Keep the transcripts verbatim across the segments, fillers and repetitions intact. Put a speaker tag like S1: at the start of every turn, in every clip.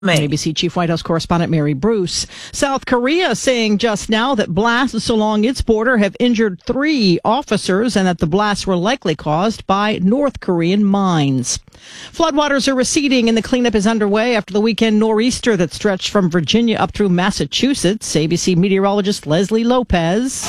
S1: A B C Chief White House Correspondent Mary Bruce. South Korea saying just now that blasts along its border have injured three officers and that the blasts were likely caused by North Korean mines. Floodwaters are receding and the cleanup is underway after the weekend nor'easter that stretched from Virginia up through Massachusetts. A B C meteorologist Leslie Lopez.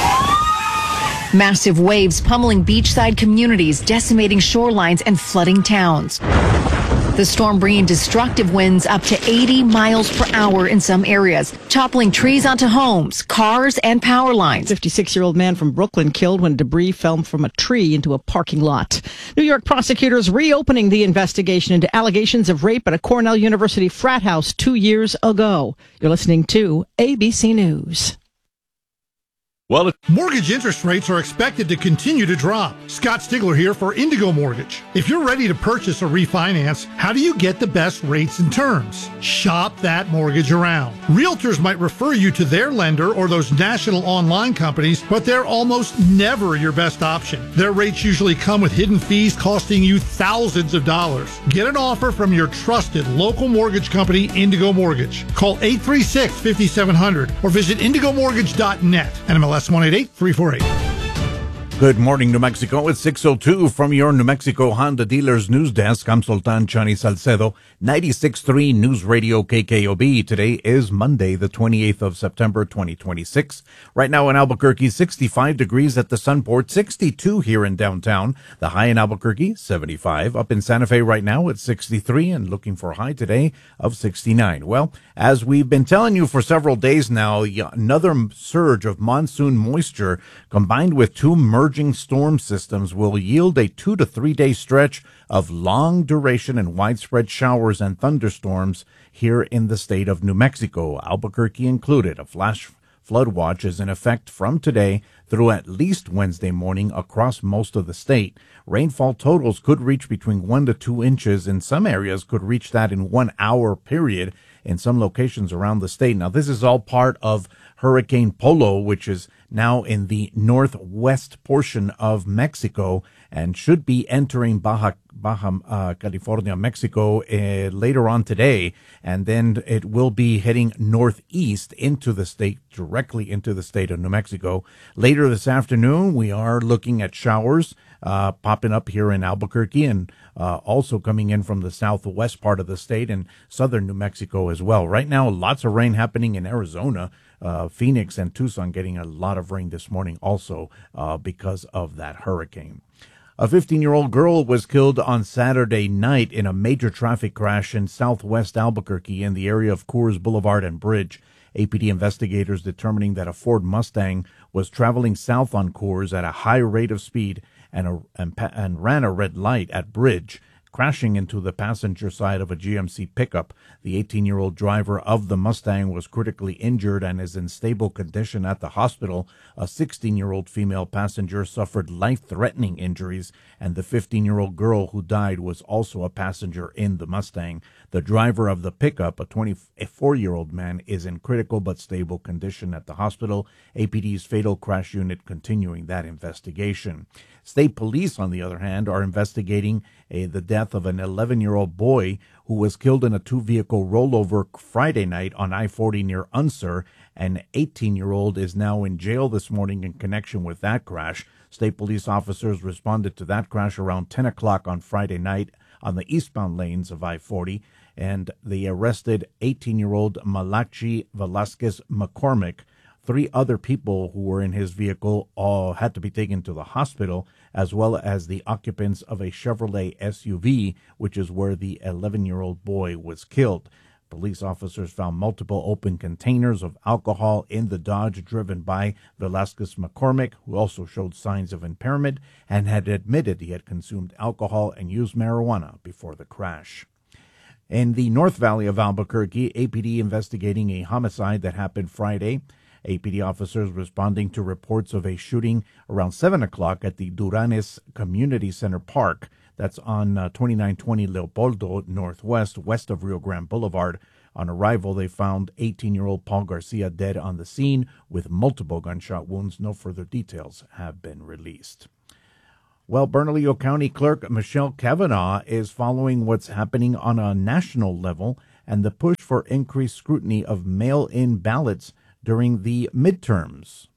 S2: Massive waves pummeling beachside communities, decimating shorelines and flooding towns. The storm bringing destructive winds up to eighty miles per hour in some areas, toppling trees onto homes, cars, and power lines.
S1: fifty-six-year-old man from Brooklyn killed when debris fell from a tree into a parking lot. New York prosecutors reopening the investigation into allegations of rape at a Cornell University frat house two years ago. You're listening to A B C News.
S3: Well, mortgage interest rates are expected to continue to drop. Scott Stigler here for Indigo Mortgage. If you're ready to purchase or refinance, how do you get the best rates and terms? Shop that mortgage around. Realtors might refer you to their lender or those national online companies, but they're almost never your best option. Their rates usually come with hidden fees costing you thousands of dollars. Get an offer from your trusted local mortgage company, Indigo Mortgage. Call eight three six, five seven zero zero or visit indigo mortgage dot net. N M L S one eight eight three four eight.
S4: Good morning, New Mexico. It's six oh two from your New Mexico Honda Dealers News Desk. I'm Sultan Chani Salcedo, ninety-six point three News Radio K K O B. Today is Monday, the twenty-eighth of September, twenty twenty-six. Right now in Albuquerque, sixty-five degrees at the Sunport, sixty-two here in downtown. The high in Albuquerque, seventy-five. Up in Santa Fe right now, it's sixty-three and looking for a high today of sixty-nine. Well, as we've been telling you for several days now, another surge of monsoon moisture combined with two merging storm systems will yield a two to three day stretch of long duration and widespread showers and thunderstorms here in the state of New Mexico, Albuquerque included. A flash flood watch is in effect from today through at least Wednesday morning across most of the state. Rainfall totals could reach between one to two inches. In some areas could reach that in one hour period in some locations around the state. Now, this is all part of Hurricane Polo, which is now in the northwest portion of Mexico and should be entering Baja, Baja uh, California, Mexico uh, later on today. And then it will be heading northeast into the state, directly into the state of New Mexico. Later this afternoon, we are looking at showers uh, popping up here in Albuquerque and uh, also coming in from the southwest part of the state and southern New Mexico as well. Right now, lots of rain happening in Arizona. Uh, Phoenix and Tucson getting a lot of rain this morning also uh, because of that hurricane. A fifteen-year-old girl was killed on Saturday night in a major traffic crash in southwest Albuquerque in the area of Coors Boulevard and Bridge. A P D investigators determining that a Ford Mustang was traveling south on Coors at a high rate of speed and, a, and, and ran a red light at Bridge, crashing into the passenger side of a G M C pickup. The eighteen-year-old driver of the Mustang was critically injured and is in stable condition at the hospital. A sixteen-year-old female passenger suffered life-threatening injuries, and the fifteen-year-old girl who died was also a passenger in the Mustang. The driver of the pickup, a twenty-four-year-old man, is in critical but stable condition at the hospital. A P D's Fatal Crash Unit continuing that investigation. State police, on the other hand, are investigating a, the death of an eleven-year-old boy who was killed in a two-vehicle rollover Friday night on I forty near Unser. An eighteen-year-old is now in jail this morning in connection with that crash. State police officers responded to that crash around ten o'clock on Friday night on the eastbound lanes of I forty, and they arrested eighteen-year-old Malachi Velasquez McCormick. Three other people who were in his vehicle all had to be taken to the hospital, as well as the occupants of a Chevrolet S U V, which is where the eleven-year-old boy was killed. Police officers found multiple open containers of alcohol in the Dodge driven by Velasquez McCormick, who also showed signs of impairment and had admitted he had consumed alcohol and used marijuana before the crash. In the North Valley of Albuquerque, A P D investigating a homicide that happened Friday. A P D officers responding to reports of a shooting around seven o'clock at the Duranes Community Center Park. That's on uh, twenty-nine twenty Leopoldo Northwest, west of Rio Grande Boulevard. On arrival, they found eighteen-year-old Paul Garcia dead on the scene with multiple gunshot wounds. No further details have been released. Well, Bernalillo County Clerk Michelle Kavanaugh is following what's happening on a national level and the push for increased scrutiny of mail-in ballots during the midterms.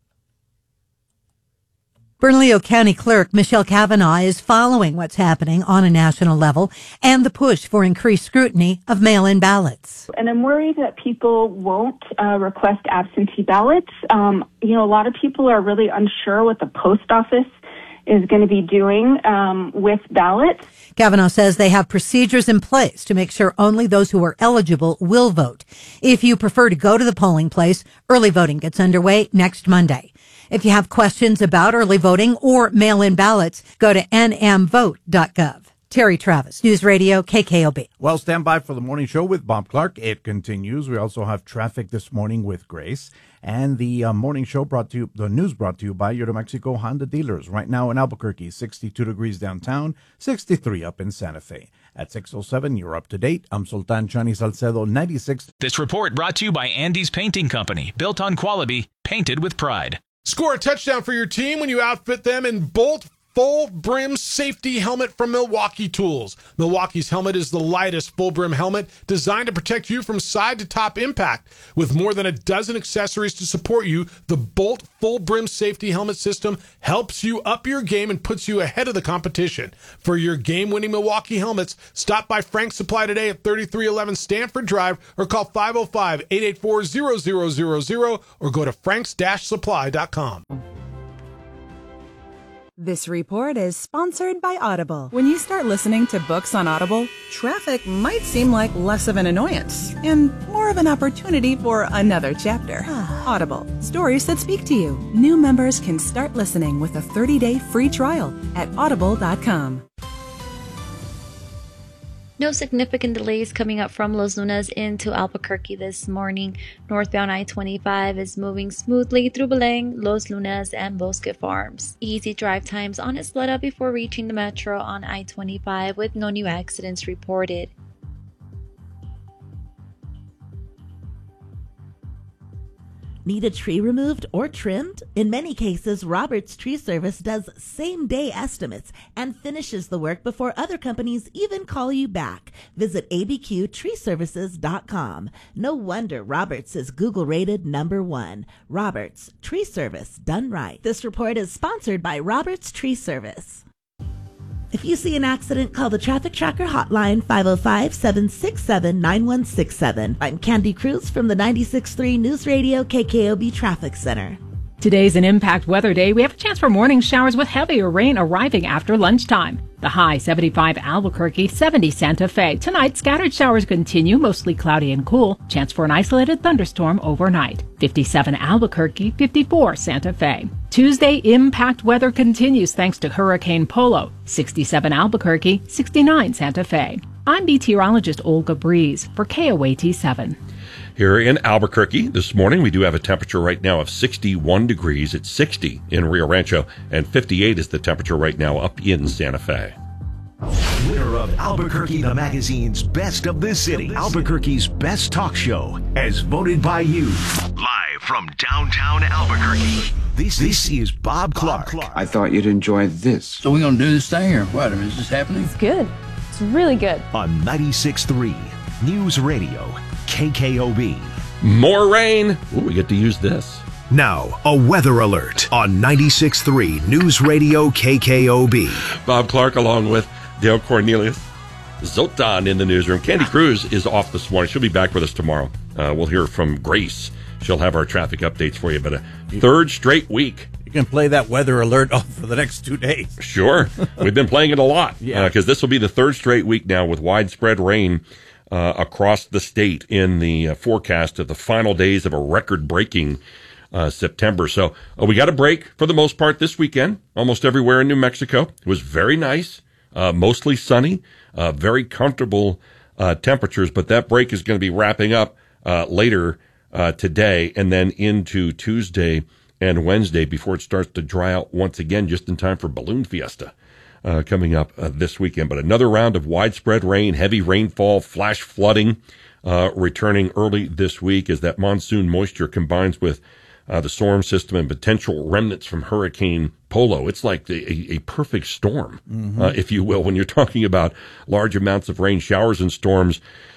S5: Bernalillo County Clerk Michelle Kavanaugh is following what's happening on a national level and the push for increased scrutiny of mail-in ballots.
S6: And I'm worried that people won't uh, request absentee ballots. Um, you know, a lot of people are really unsure what the post office is going to be doing um, with ballots.
S5: Kavanaugh says they have procedures in place to make sure only those who are eligible will vote. If you prefer to go to the polling place, early voting gets underway next Monday. If you have questions about early voting or mail-in ballots, go to n m vote dot gov. Terry Travis, News Radio, K K O B.
S4: Well, stand by for the morning show with Bob Clark. It continues. We also have traffic this morning with Grace. And the uh, morning show brought to you, the news brought to you by your New Mexico Honda dealers. Right now in Albuquerque, sixty-two degrees downtown, sixty-three up in Santa Fe. At six oh seven, you're up to date. I'm Sultan Chani Salcedo, ninety-six.
S7: This report brought to you by Andy's Painting Company. Built on quality, painted with pride.
S8: Score a touchdown for your team when you outfit them in Bolt Full Brim Safety Helmet from Milwaukee Tools. Milwaukee's helmet is the lightest full brim helmet designed to protect you from side to top impact. With more than a dozen accessories to support you, the Bolt Full Brim Safety Helmet system helps you up your game and puts you ahead of the competition. For your game-winning Milwaukee helmets, stop by Frank's Supply today at thirty-three eleven Stanford Drive or call five oh five, eight eight four, zero zero zero zero or go to franks dash supply dot com.
S9: This report is sponsored by Audible. When you start listening to books on Audible, traffic might seem like less of an annoyance and more of an opportunity for another chapter. Audible, stories that speak to you. New members can start listening with a thirty-day free trial at audible dot com.
S10: No significant delays coming up from Los Lunas into Albuquerque this morning. Northbound I twenty-five is moving smoothly through Beleng, Los Lunas, and Bosque Farms. Easy drive times on Isleta before reaching the metro on I twenty-five with no new accidents reported.
S11: Need a tree removed or trimmed? In many cases, Roberts Tree Service does same-day estimates and finishes the work before other companies even call you back. Visit a b q tree services dot com. No wonder Roberts is Google-rated number one. Roberts Tree Service, done right. This report is sponsored by Roberts Tree Service. If you see an accident, call the Traffic Tracker hotline, five oh five, seven six seven, nine one six seven. I'm Candy Cruz from the ninety-six point three News Radio K K O B Traffic Center.
S12: Today's an impact weather day. We have a chance for morning showers with heavier rain arriving after lunchtime. The high seventy-five Albuquerque, seventy Santa Fe. Tonight, scattered showers continue, mostly cloudy and cool. Chance for an isolated thunderstorm overnight. fifty-seven Albuquerque, fifty-four Santa Fe. Tuesday, impact weather continues thanks to Hurricane Polo. sixty-seven Albuquerque, sixty-nine Santa Fe. I'm meteorologist Olga Breeze for K O A T seven.
S13: Here in Albuquerque this morning, we do have a temperature right now of sixty-one degrees. It's sixty in Rio Rancho, and fifty-eight is the temperature right now up in Santa Fe.
S14: Winner of Albuquerque the Magazine's Best of the City, Albuquerque's best talk show, as voted by you. Live from downtown Albuquerque, this, this is Bob Clark.
S15: I thought you'd enjoy this. So we're going to do this thing, or what? Is this happening?
S16: It's good. It's really good.
S14: On ninety-six point three News Radio, K K O B.
S13: More rain. Ooh, we get to use this.
S14: Now, a weather alert on ninety-six point three News Radio K K O B.
S13: Bob Clark along with Dale Cornelius. Zoltan in the newsroom. Candy Cruz is off this morning. She'll be back with us tomorrow. Uh, we'll hear from Grace. She'll have our traffic updates for you. But a third straight week.
S4: You can play that weather alert off for the next two days.
S13: Sure. We've been playing it a lot.
S4: Yeah.
S13: Because uh, this will be the third straight week now with widespread rain uh, across the state in the uh, forecast of the final days of a record-breaking uh, September. So uh, we got a break for the most part this weekend, almost everywhere in New Mexico. It was very nice, uh, mostly sunny, uh, very comfortable uh, temperatures, but that break is going to be wrapping up uh, later uh, today and then into Tuesday and Wednesday before it starts to dry out once again, just in time for Balloon Fiesta uh, coming up uh, this weekend. But another round of widespread rain, heavy rainfall, flash flooding uh, returning early this week as that monsoon moisture combines with uh, the storm system and potential remnants from Hurricane Polo. It's like a, a perfect storm, mm-hmm. uh, if you will, when you're talking about large amounts of rain, showers and storms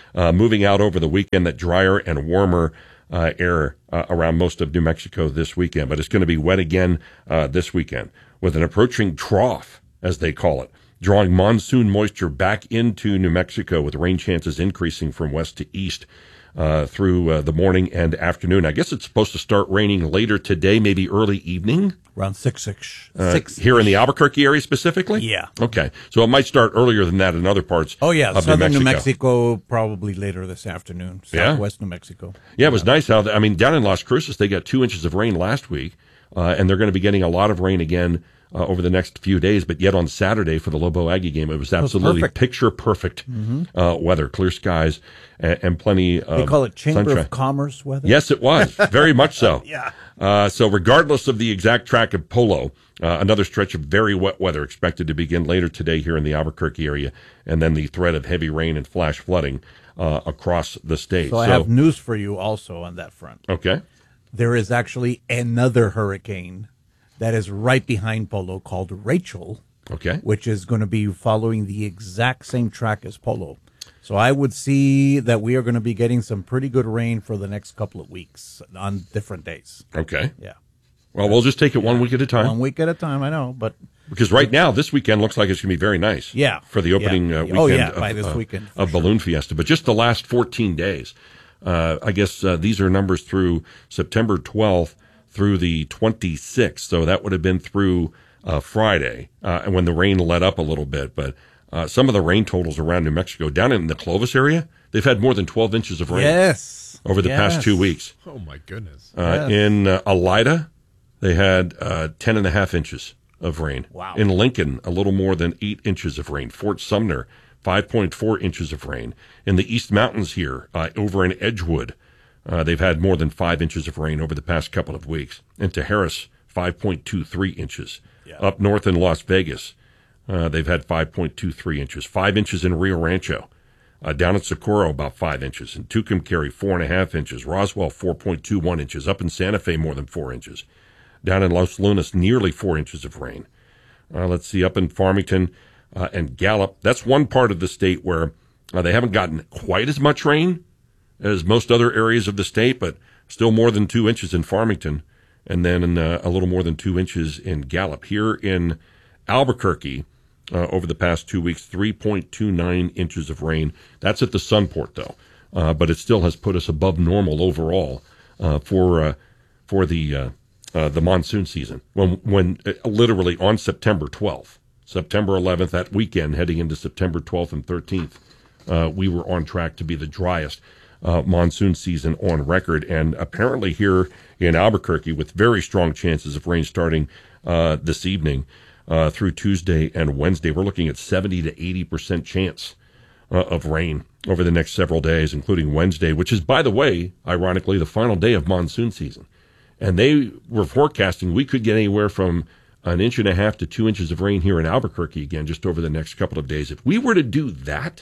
S13: uh, moving out over the weekend, that drier and warmer uh, air uh, around most of New Mexico this weekend. But it's going to be wet again uh, this weekend with an approaching trough, as they call it, drawing monsoon moisture back into New Mexico with rain chances increasing from west to east uh, through uh, the morning and afternoon. I guess it's supposed to start raining later today, maybe early evening.
S4: Around six-ish.
S13: Uh,
S4: six
S13: here in the Albuquerque area specifically?
S4: Yeah.
S13: Okay. So it might start earlier than that in other parts
S4: Oh, yeah.
S13: of
S4: Southern
S13: New
S4: New
S13: Mexico.
S4: Mexico, probably later this afternoon.
S13: Yeah?
S4: Southwest New Mexico.
S13: Yeah, it was nice how, the, I mean, down in Las Cruces, they got two inches of rain last week, uh, and they're going to be getting a lot of rain again uh, over the next few days. But yet on Saturday for the Lobo Aggie game, it was absolutely
S4: perfect.
S13: picture perfect
S4: Mhm.
S13: uh, weather, clear skies, and, and plenty of
S4: They call it Chamber
S13: sunshine.
S4: of Commerce weather?
S13: Yes, it was. Very much so.
S4: Yeah.
S13: Uh, so regardless of the exact track of Polo, uh, another stretch of very wet weather expected to begin later today here in the Albuquerque area, and then the threat of heavy rain and flash flooding uh, across the state.
S4: So, I have news for you also on that front.
S13: Okay.
S4: There is actually another hurricane that is right behind Polo called Rachel.
S13: Okay.
S4: Which is going to be following the exact same track as Polo. So I would see that we are going to be getting some pretty good rain for the next couple of weeks on different days.
S13: Okay.
S4: Yeah.
S13: Well, we'll just take it one week at a time.
S4: One week at a time, I know, but
S13: Because right now, this weekend looks like it's going to be very nice.
S4: Yeah.
S13: For the opening
S4: Yeah.
S13: uh, weekend
S4: Oh, yeah,
S13: of,
S4: by this
S13: uh,
S4: weekend, for
S13: of Balloon Fiesta. But just the last fourteen days, uh, I guess uh, these are numbers through September twelfth through the twenty-sixth. So that would have been through uh, Friday, uh, and when the rain let up a little bit. But uh, some of the rain totals around New Mexico, down in the Clovis area, they've had more than twelve inches of rain.
S4: Yes.
S13: Over the
S4: Yes.
S13: past two weeks.
S8: Oh, my goodness.
S13: Uh,
S4: Yes.
S13: In uh, Elida, they had uh, ten and a half inches of rain.
S4: Wow.
S13: In Lincoln, a little more than eight inches of rain. Fort Sumner, five point four inches of rain. In the East Mountains here, uh, over in Edgewood, uh, they've had more than five inches of rain over the past couple of weeks. And to Harris, five point two three inches.
S4: Yeah.
S13: Up north in Las Vegas, uh, they've had five point two three inches. Five inches in Rio Rancho. Uh, down in Socorro, about five inches. In Tucumcari, four and a half inches. Roswell, four point two one inches. Up in Santa Fe, more than four inches. Down in Los Lunas, nearly four inches of rain. Uh, let's see, up in Farmington uh, and Gallup, that's one part of the state where uh, they haven't gotten quite as much rain as most other areas of the state, but still more than two inches in Farmington, and then uh, a little more than two inches in Gallup. Here in Albuquerque, uh, over the past two weeks, three point two nine inches of rain. That's at the Sunport, though, uh, but it still has put us above normal overall uh, for uh, for the uh, uh, the monsoon season. When when uh, literally on September twelfth, September eleventh, that weekend, heading into September twelfth and thirteenth, uh, we were on track to be the driest uh, monsoon season on record. And apparently here in Albuquerque, with very strong chances of rain starting uh, this evening uh, through Tuesday and Wednesday, we're looking at seventy to eighty percent chance uh, of rain over the next several days, including Wednesday, which is, by the way, ironically, the final day of monsoon season. And they were forecasting we could get anywhere from an inch and a half to two inches of rain here in Albuquerque again just over the next couple of days. If we were to do that,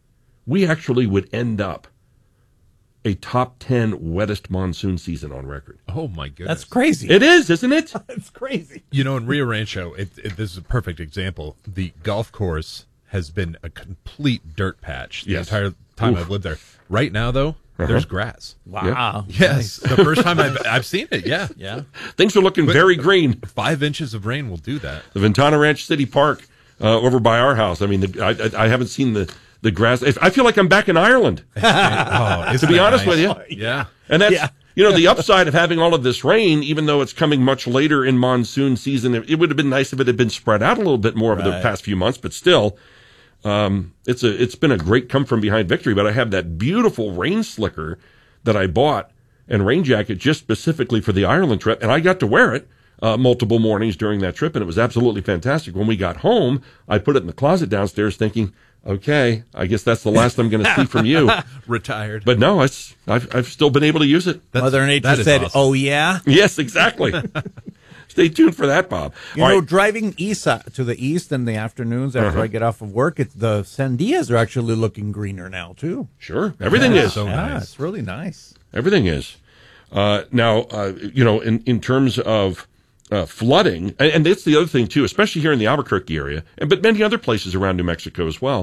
S13: we actually would end up a top ten wettest monsoon season on record.
S8: Oh, my goodness.
S4: That's crazy.
S13: It is, isn't it?
S4: It's crazy.
S8: You know, in Rio Rancho, it, it, this is a perfect example. The golf course has been a complete dirt patch the
S13: Yes.
S8: entire time
S13: Oof.
S8: I've lived there. Right now, though,
S13: Uh-huh.
S8: there's grass.
S4: Wow.
S8: Yes. The first time I've, I've seen it, yeah.
S4: Yeah.
S13: Things are looking
S8: But-
S13: very green.
S8: Five inches of rain will do that.
S13: The Ventana Ranch City Park uh, over by our house. I mean, the, I, I, I haven't seen the, the grass. I feel like I'm back in Ireland,
S8: Oh,
S13: to
S8: isn't
S13: be
S8: that
S13: honest
S8: nice?
S13: with you.
S8: Yeah.
S13: And that's,
S4: Yeah.
S13: you know, the upside of having all of this rain, even though it's coming much later in monsoon season, it, it would have been nice if it had been spread out a little bit more over the
S4: Right.
S13: past few months, but still, um, it's a, it's been a great come from behind victory. But I have that beautiful rain slicker that I bought and rain jacket just specifically for the Ireland trip. And I got to wear it uh, multiple mornings during that trip. And it was absolutely fantastic. When we got home, I put it in the closet downstairs thinking, okay, I guess that's the last I'm going to see from you.
S8: Retired.
S13: But no, it's, I've, I've still been able to use it.
S8: That's-
S4: Mother Nature
S8: that is
S4: said,
S8: awesome.
S4: oh, yeah?
S13: Yes, exactly. Stay tuned for that, Bob.
S4: You
S13: All
S4: know,
S13: right.
S4: driving east uh, to the east in the afternoons after
S13: Uh-huh.
S4: I get off of work, it's, the sandias are actually looking greener now, too.
S13: Sure. Everything
S4: Yeah.
S13: is.
S8: So
S4: yeah,
S8: nice.
S4: it's really nice.
S13: Everything is. Uh, now, uh, you know, in, in terms of uh, flooding, and, and that's the other thing, too, especially here in the Albuquerque area, and, but many other places around New Mexico as well,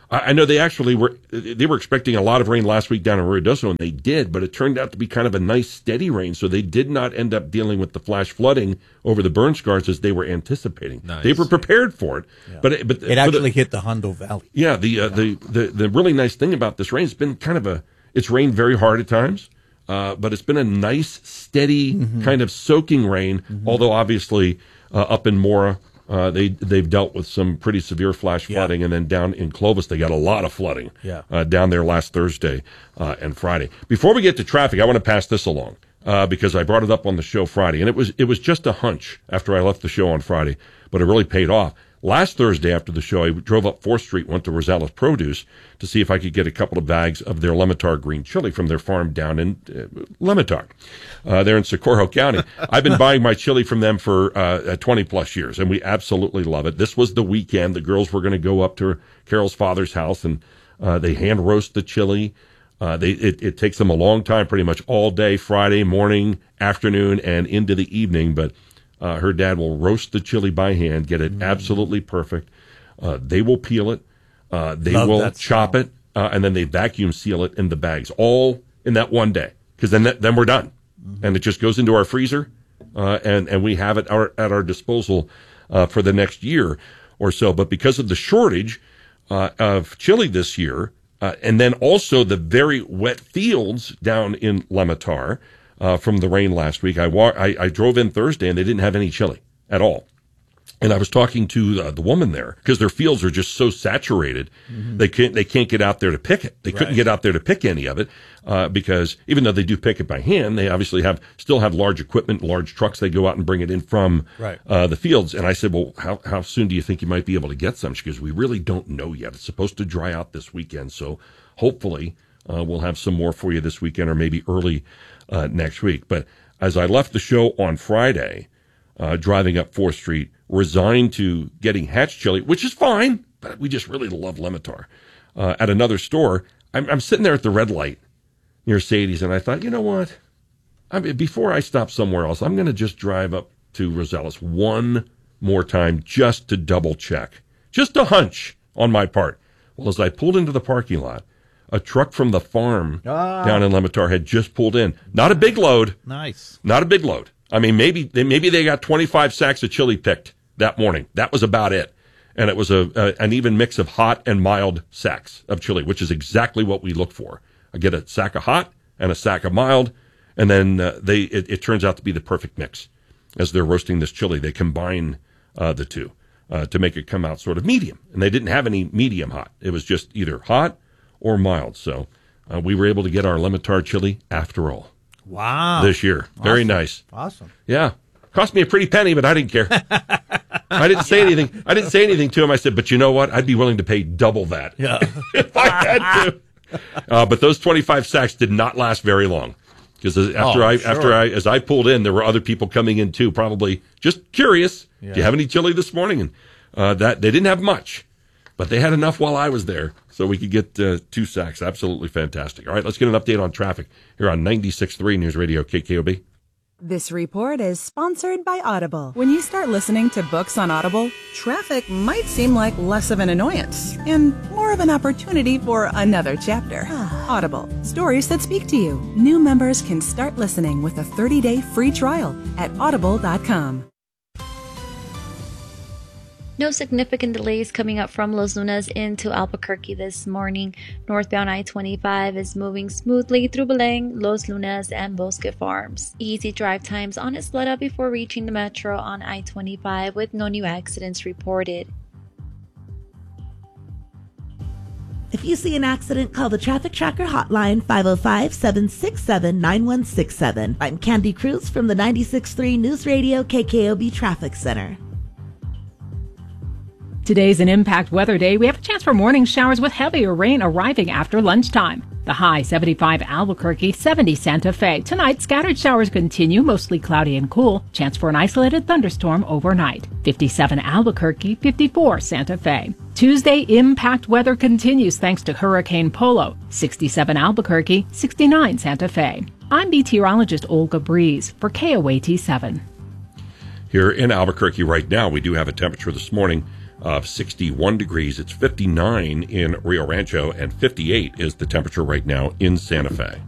S13: I, I know they actually were they were expecting a lot of rain last week down in Ruidoso, and they did, but it turned out to be kind of a nice steady rain, so they did not end up dealing with the flash flooding over the burn scars as they were anticipating.
S4: Nice.
S13: They were prepared for it, yeah. but it, but
S4: it actually the, hit the Hondo Valley.
S13: Yeah, the, uh, yeah. the the the really nice thing about this rain, it's been kind of a it's rained very hard at times. Uh, but it's been a nice, steady, mm-hmm. kind of soaking rain, mm-hmm. although obviously uh, up in Mora, uh, they, they've dealt with some pretty severe flash flooding, yeah. and then down in Clovis, they got a lot of flooding
S4: yeah.
S13: uh, down there last Thursday uh, and Friday. Before we get to traffic, I want to pass this along uh, because I brought it up on the show Friday, and it was it was just a hunch after I left the show on Friday, but it really paid off. Last Thursday after the show, I drove up fourth Street, went to Rosales Produce to see if I could get a couple of bags of their Lemitar green chili from their farm down in uh, Lemitar. Uh, they're in Socorro County. I've been buying my chili from them for uh, twenty plus years, and we absolutely love it. This was the weekend. The girls were going to go up to Carol's father's house, and uh, they hand roast the chili. Uh, they it, it takes them a long time, pretty much all day, Friday morning, afternoon, and into the evening, but Uh, her dad will roast the chili by hand, get it mm. absolutely perfect. Uh, they will peel it. Uh, they Love will chop it, uh, and then they vacuum seal it in the bags, all in that one day. Because then, that, then we're done, mm-hmm. and it just goes into our freezer, uh, and and we have it our, at our disposal uh, for the next year or so. But because of the shortage uh, of chili this year, uh, and then also the very wet fields down in Lemitar. Uh, from the rain last week, I, wa- I I drove in Thursday and they didn't have any chili at all. And I was talking to uh, the woman there because their fields are just so saturated, mm-hmm. they can't they can't get out there to pick it. They right. couldn't get out there to pick any of it uh, because even though they do pick it by hand, they obviously have still have large equipment, large trucks. They go out and bring it in from
S4: right.
S13: uh, the fields. And I said, well, how how soon do you think you might be able to get some? She goes, we really don't know yet. It's supposed to dry out this weekend, so hopefully uh, we'll have some more for you this weekend or maybe early. Uh, next week. But as I left the show on Friday, uh, driving up fourth Street, resigned to getting Hatch chili, which is fine, but we just really love Lemitar. Uh, at another store, I'm, I'm sitting there at the red light near Sadie's, and I thought, you know what? I mean, before I stop somewhere else, I'm going to just drive up to Rosales one more time just to double check. Just a hunch on my part. Well, as I pulled into the parking lot, a truck from the farm ah. down in Lemitar had just pulled in. Not a big load.
S4: Nice.
S13: Not a big load. I mean, maybe they, maybe they got twenty-five sacks of chili picked that morning. That was about it. And it was a, a an even mix of hot and mild sacks of chili, which is exactly what we look for. I get a sack of hot and a sack of mild, and then uh, they it, it turns out to be the perfect mix. As they're roasting this chili, they combine uh, the two uh, to make it come out sort of medium. And they didn't have any medium hot. It was just either hot or mild. So uh, we were able to get our Lemitar chili after all.
S4: Wow.
S13: This year.
S4: Awesome.
S13: Very nice.
S4: Awesome.
S13: Yeah. Cost me a pretty penny, but I didn't care. I didn't say anything. I didn't say anything to him. I said, but you know what? I'd be willing to pay double that
S4: yeah.
S13: if I had to. Uh, but those twenty-five sacks did not last very long. Because after oh, I, sure. after I, as I pulled in, there were other people coming in too, probably just curious. Yeah. Do you have any chili this morning? And uh, that they didn't have much. But they had enough while I was there, so we could get uh, two sacks. Absolutely fantastic. All right, let's get an update on traffic here on ninety-six point three News Radio K K O B.
S9: This report is sponsored by Audible. When you start listening to books on Audible, traffic might seem like less of an annoyance and more of an opportunity for another chapter. Audible, stories that speak to you. New members can start listening with a thirty-day free trial at audible dot com.
S10: No significant delays coming up from Los Lunas into Albuquerque this morning. Northbound I twenty-five is moving smoothly through Beleng, Los Lunas, and Bosque Farms. Easy drive times on Isleta before reaching the metro on I twenty-five with no new accidents reported.
S11: If you see an accident, call the Traffic Tracker hotline five oh five, seven six seven, nine one six seven. I'm Candy Cruz from the ninety-six point three News Radio K K O B Traffic Center.
S12: Today's an impact weather day. We have a chance for morning showers with heavier rain arriving after lunchtime. The high seventy-five Albuquerque, seventy Santa Fe. Tonight, scattered showers continue, mostly cloudy and cool. Chance for an isolated thunderstorm overnight. fifty-seven Albuquerque, fifty-four Santa Fe. Tuesday, impact weather continues thanks to Hurricane Polo. sixty-seven Albuquerque, sixty-nine Santa Fe. I'm meteorologist Olga Breeze for K O A T seven.
S13: Here in Albuquerque right now, we do have a temperature this morning of sixty-one degrees. It's fifty-nine in Rio Rancho, and fifty-eight is the temperature right now in Santa Fe.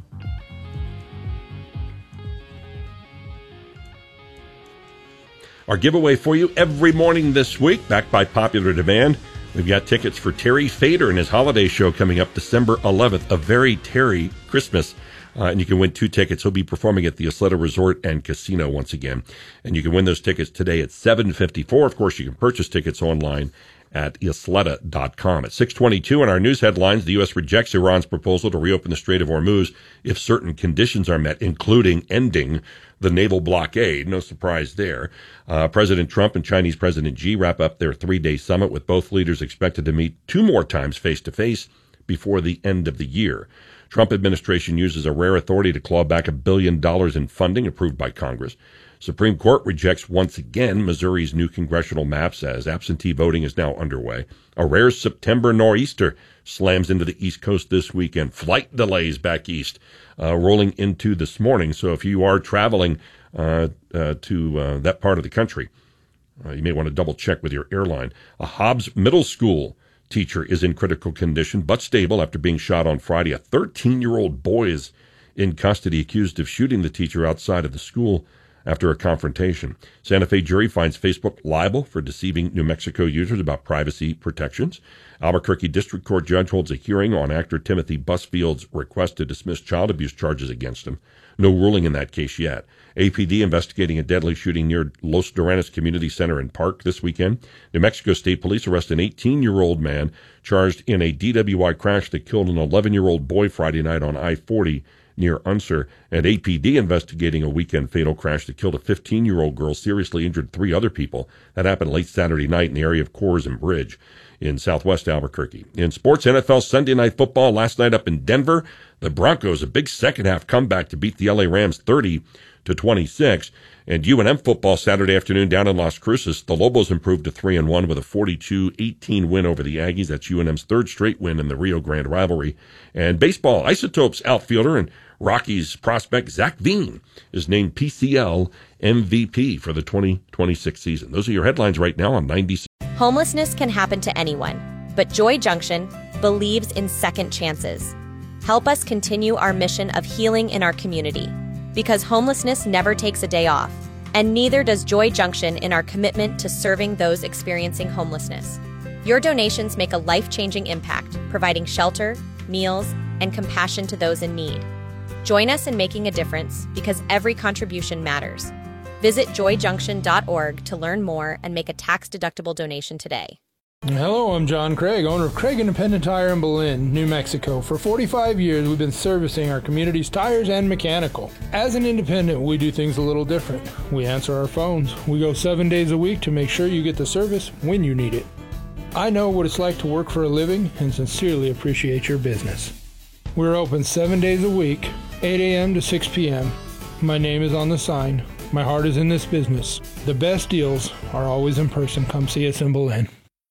S13: Our giveaway for you every morning this week, backed by popular demand. We've got tickets for Terry Fader and his holiday show coming up December eleventh, a very Terry Christmas. Uh, and you can win two tickets. He'll be performing at the Isleta Resort and Casino once again. And you can win those tickets today at seven fifty-four. Of course, you can purchase tickets online at isleta dot com. At six twenty-two in our news headlines, the U S rejects Iran's proposal to reopen the Strait of Hormuz if certain conditions are met, including ending the naval blockade. No surprise there. Uh, President Trump and Chinese President Xi wrap up their three-day summit, with both leaders expected to meet two more times face-to-face before the end of the year. Trump administration uses a rare authority to claw back a billion dollars in funding approved by Congress. Supreme Court rejects once again Missouri's new congressional maps as absentee voting is now underway. A rare September nor'easter slams into the East Coast this weekend. Flight delays back east uh, rolling into this morning. So if you are traveling uh, uh, to uh, that part of the country, uh, you may want to double check with your airline. A Hobbs Middle School teacher is in critical condition but stable after being shot on Friday. A thirteen-year-old boy is in custody, accused of shooting the teacher outside of the school after a confrontation. Santa Fe jury finds Facebook liable for deceiving New Mexico users about privacy protections. Albuquerque District Court judge holds a hearing on actor Timothy Busfield's request to dismiss child abuse charges against him. No ruling in that case yet. A P D investigating a deadly shooting near Los Doranes Community Center and Park this weekend. New Mexico State Police arrest an eighteen-year-old man charged in a D W I crash that killed an eleven-year-old boy Friday night on I forty near Unser, and A P D investigating a weekend fatal crash that killed a fifteen-year-old girl, seriously injured three other people. That happened late Saturday night in the area of Coors and Bridge in southwest Albuquerque. In sports, N F L Sunday Night Football last night up in Denver. The Broncos, a big second-half comeback to beat the L A Rams thirty to twenty-six. And U N M football Saturday afternoon down in Las Cruces. The Lobos improved to three and one with a forty-two eighteen win over the Aggies. That's U N M's third straight win in the Rio Grande rivalry. And baseball, Isotopes outfielder and Rockies prospect Zach Veen is named P C L M V P for the twenty twenty-six season. Those are your headlines right now on ninety-six.
S17: Homelessness can happen to anyone, but Joy Junction believes in second chances. Help us continue our mission of healing in our community, because homelessness never takes a day off, and neither does Joy Junction in our commitment to serving those experiencing homelessness. Your donations make a life-changing impact, providing shelter, meals, and compassion to those in need. Join us in making a difference, because every contribution matters. Visit joy junction dot org to learn more and make a tax-deductible donation today.
S18: Hello, I'm John Craig, owner of Craig Independent Tire in Belen, New Mexico. For forty-five years, we've been servicing our community's tires and mechanical. As an independent, we do things a little different. We answer our phones. We go seven days a week to make sure you get the service when you need it. I know what it's like to work for a living and sincerely appreciate your business. We're open seven days a week, eight a.m. to six p.m. My name is on the sign. My heart is in this business. The best deals are always in person. Come see us in Belen.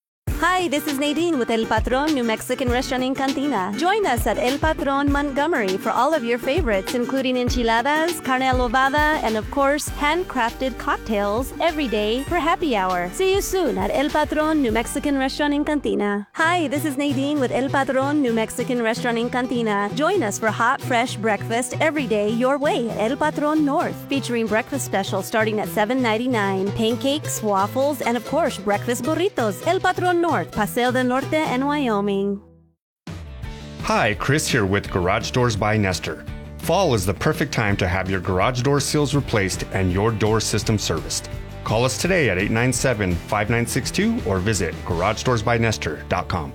S19: Hi, this is Nadine with El Patron New Mexican Restaurant in Cantina. Join us at El Patron Montgomery for all of your favorites, including enchiladas, carne adobada, and of course, handcrafted cocktails every day for happy hour. See you soon at El Patron New Mexican Restaurant in Cantina. Hi, this is Nadine with El Patron New Mexican Restaurant in Cantina. Join us for hot, fresh breakfast every day your way at El Patron North, featuring breakfast specials starting at seven ninety-nine, pancakes, waffles, and of course, breakfast burritos. El Patron North. Paseo del Norte and Wyoming.
S20: Hi, Chris here with Garage Doors by Nestor. Fall is the perfect time to have your garage door seals replaced and your door system serviced. Call us today at eight nine seven, five nine six two or visit garage doors by nestor dot com.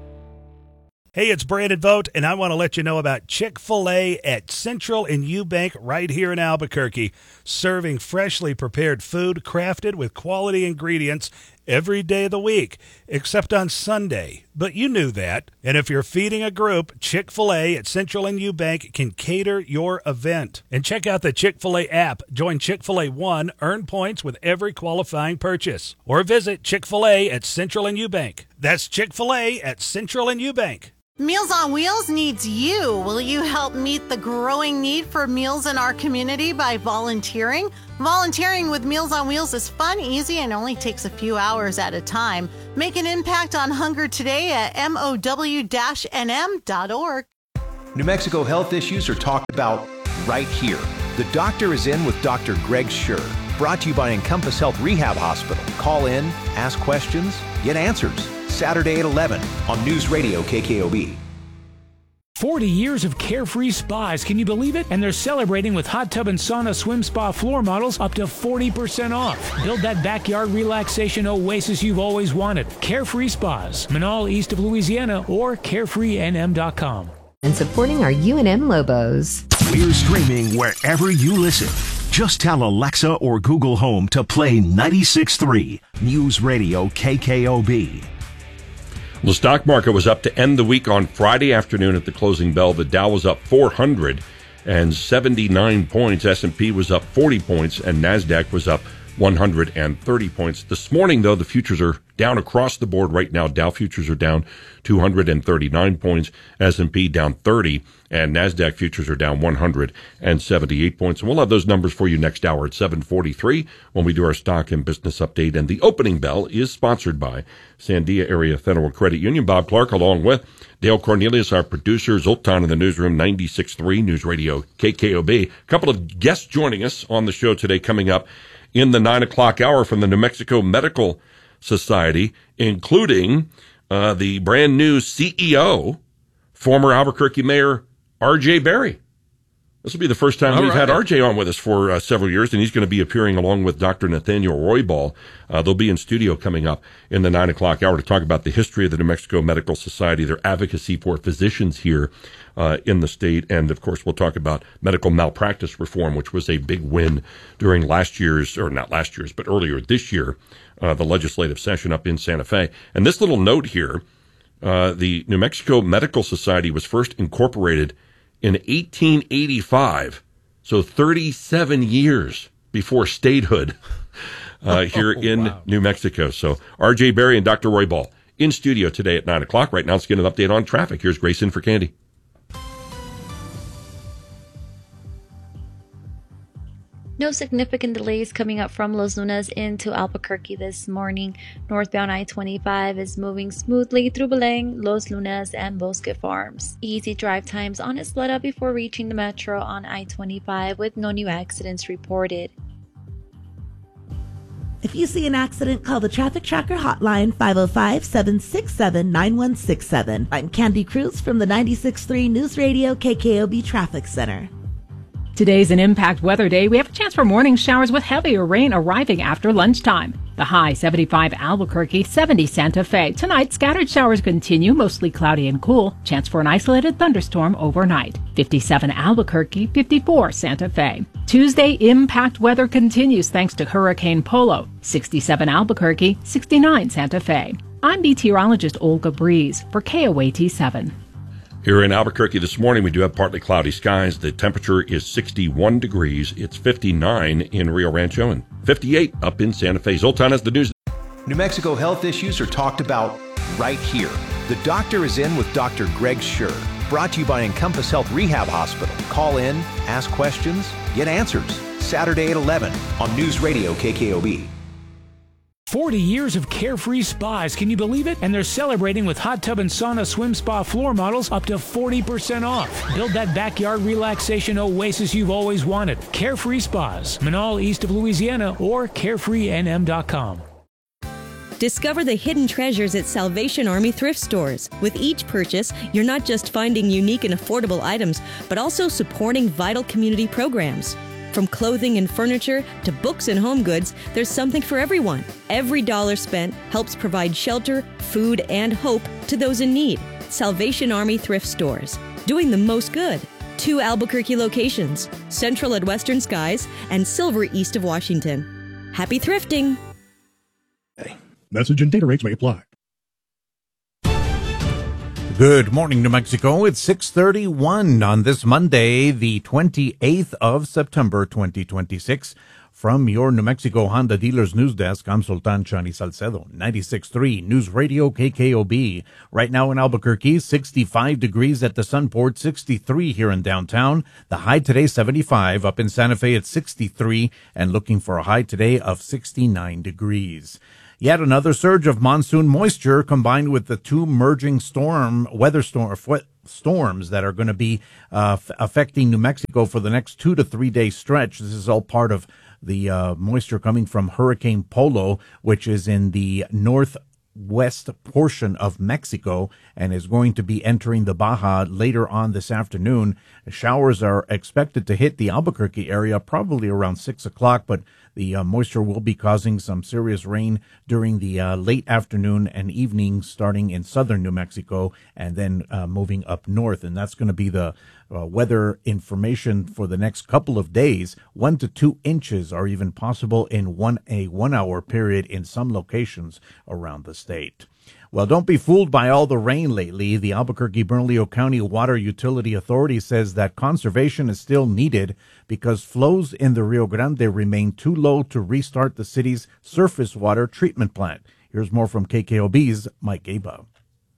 S21: Hey, it's Brandon Vogt, and I want to let you know about Chick-fil-A at Central and Eubank right here in Albuquerque, serving freshly prepared food crafted with quality ingredients every day of the week, except on Sunday. But you knew that. And if you're feeding a group, Chick-fil-A at Central and Eubank can cater your event. And check out the Chick-fil-A app. Join Chick-fil-A One, earn points with every qualifying purchase. Or visit Chick-fil-A at Central and Eubank. That's Chick-fil-A at Central and Eubank.
S2: Meals on Wheels needs you. Will you help meet the growing need for meals in our community by volunteering? Volunteering with Meals on Wheels is fun, easy, and only takes a few hours at a time. Make an impact on hunger today at M O W N M dot org.
S14: New Mexico health issues are talked about right here. The Doctor is In with Doctor Greg Schur. Brought to you by Encompass Health Rehab Hospital. Call in, ask questions, get answers. Saturday at eleven on News Radio K K O B.
S22: forty years of Carefree Spas, can you believe it? And they're celebrating with hot tub and sauna swim spa floor models up to forty percent off. Build that backyard relaxation oasis you've always wanted. Carefree Spas, Manal east of Louisiana, or carefree N M dot com.
S23: And supporting our U N M Lobos.
S14: We're streaming wherever you listen. Just tell Alexa or Google Home to play ninety-six point three News Radio K K O B.
S13: The stock market was up to end the week on Friday afternoon at the closing bell. The Dow was up four hundred seventy-nine points. S and P was up forty points, and NASDAQ was up one hundred thirty points. This morning, though, the futures are down across the board right now. Dow futures are down two hundred thirty-nine points, S and P down thirty, and NASDAQ futures are down one hundred seventy-eight points. And we'll have those numbers for you next hour at seven forty-three when we do our stock and business update. And the opening bell is sponsored by Sandia Area Federal Credit Union. Bob Clark along with Dale Cornelius, our producer, Zoltan in the newsroom, ninety-six point three News Radio K K O B. A couple of guests joining us on the show today coming up in the nine o'clock hour from the New Mexico Medical Society, including uh, the brand new C E O, former Albuquerque Mayor R J Berry. This will be the first time All we've right. had R J on with us for uh, several years, and he's going to be appearing along with Doctor Nathaniel Roybal. Uh, they'll be in studio coming up in the nine o'clock hour to talk about the history of the New Mexico Medical Society, their advocacy for physicians here uh, in the state, and of course we'll talk about medical malpractice reform, which was a big win during last year's, or not last year's, but earlier this year, uh, the legislative session up in Santa Fe. And this little note here, uh, the New Mexico Medical Society was first incorporated in eighteen eighty-five, so thirty-seven years before statehood uh, here oh, in wow. New Mexico. So R J Berry and Doctor Roybal in studio today at nine o'clock. Right now, let's get an update on traffic. Here's Grayson for Candy.
S10: No significant delays coming up from Los Lunas into Albuquerque this morning. Northbound I twenty-five is moving smoothly through Beleng, Los Lunas, and Bosque Farms. Easy drive times on Isleta before reaching the metro on I twenty-five with no new accidents reported.
S11: If you see an accident, call the Traffic Tracker hotline five oh five, seven six seven, nine one six seven. I'm Candy Cruz from the ninety-six point three News Radio K K O B Traffic Center.
S12: Today's an impact weather day. We have a chance for morning showers with heavier rain arriving after lunchtime. The high seventy-five Albuquerque, seventy Santa Fe. Tonight, scattered showers continue, mostly cloudy and cool. Chance for an isolated thunderstorm overnight. fifty-seven Albuquerque, fifty-four Santa Fe. Tuesday, impact weather continues thanks to Hurricane Polo. sixty-seven Albuquerque, sixty-nine Santa Fe. I'm meteorologist Olga Breeze for K O A T seven.
S13: Here in Albuquerque this morning, we do have partly cloudy skies. The temperature is sixty-one degrees. It's fifty-nine in Rio Rancho and fifty-eight up in Santa Fe. Zoltan has the news.
S14: New Mexico health issues are talked about right here. The Doctor is In with Doctor Greg Schur. Brought to you by Encompass Health Rehab Hospital. Call in, ask questions, get answers. Saturday at eleven on News Radio K K O B.
S22: forty years of Carefree Spas, can you believe it? And they're celebrating with hot tub and sauna swim spa floor models up to forty percent off. Build that backyard relaxation oasis you've always wanted. Carefree Spas, Manal east of Louisiana, or carefree N M dot com.
S24: Discover the hidden treasures at Salvation Army thrift stores. With each purchase, you're not just finding unique and affordable items, but also supporting vital community programs. From clothing and furniture to books and home goods, there's something for everyone. Every dollar spent helps provide shelter, food, and hope to those in need. Salvation Army thrift stores, doing the most good. Two Albuquerque locations, Central at Western Skies and Silver east of Washington. Happy thrifting!
S25: Message and data rates may apply.
S4: Good morning, New Mexico. It's six thirty-one on this Monday, the twenty-eighth of September, twenty twenty-six. From your New Mexico Honda Dealers News Desk, I'm Sultan Chani Salcedo, ninety-six point three News Radio K K O B. Right now in Albuquerque, sixty-five degrees at the Sunport, sixty-three here in downtown. The high today, seventy-five. Up in Santa Fe, it's sixty-three, and looking for a high today of sixty-nine degrees. Yet another surge of monsoon moisture combined with the two merging storm, weather storm, storms that are going to be uh, f- affecting New Mexico for the next two to three day stretch. This is all part of the uh, moisture coming from Hurricane Polo, which is in the northwest portion of Mexico and is going to be entering the Baja later on this afternoon. Showers are expected to hit the Albuquerque area probably around six o'clock, but the uh, moisture will be causing some serious rain during the uh, late afternoon and evening, starting in southern New Mexico and then uh, moving up north. And that's going to be the uh, weather information for the next couple of days. One to two inches are even possible in one a one-hour period in some locations around the state. Well, don't be fooled by all the rain lately. The Albuquerque-Bernalillo County Water Utility Authority says that conservation is still needed because flows in the Rio Grande remain too low to restart the city's surface water treatment plant. Here's more from K K O B's Mike Gaba.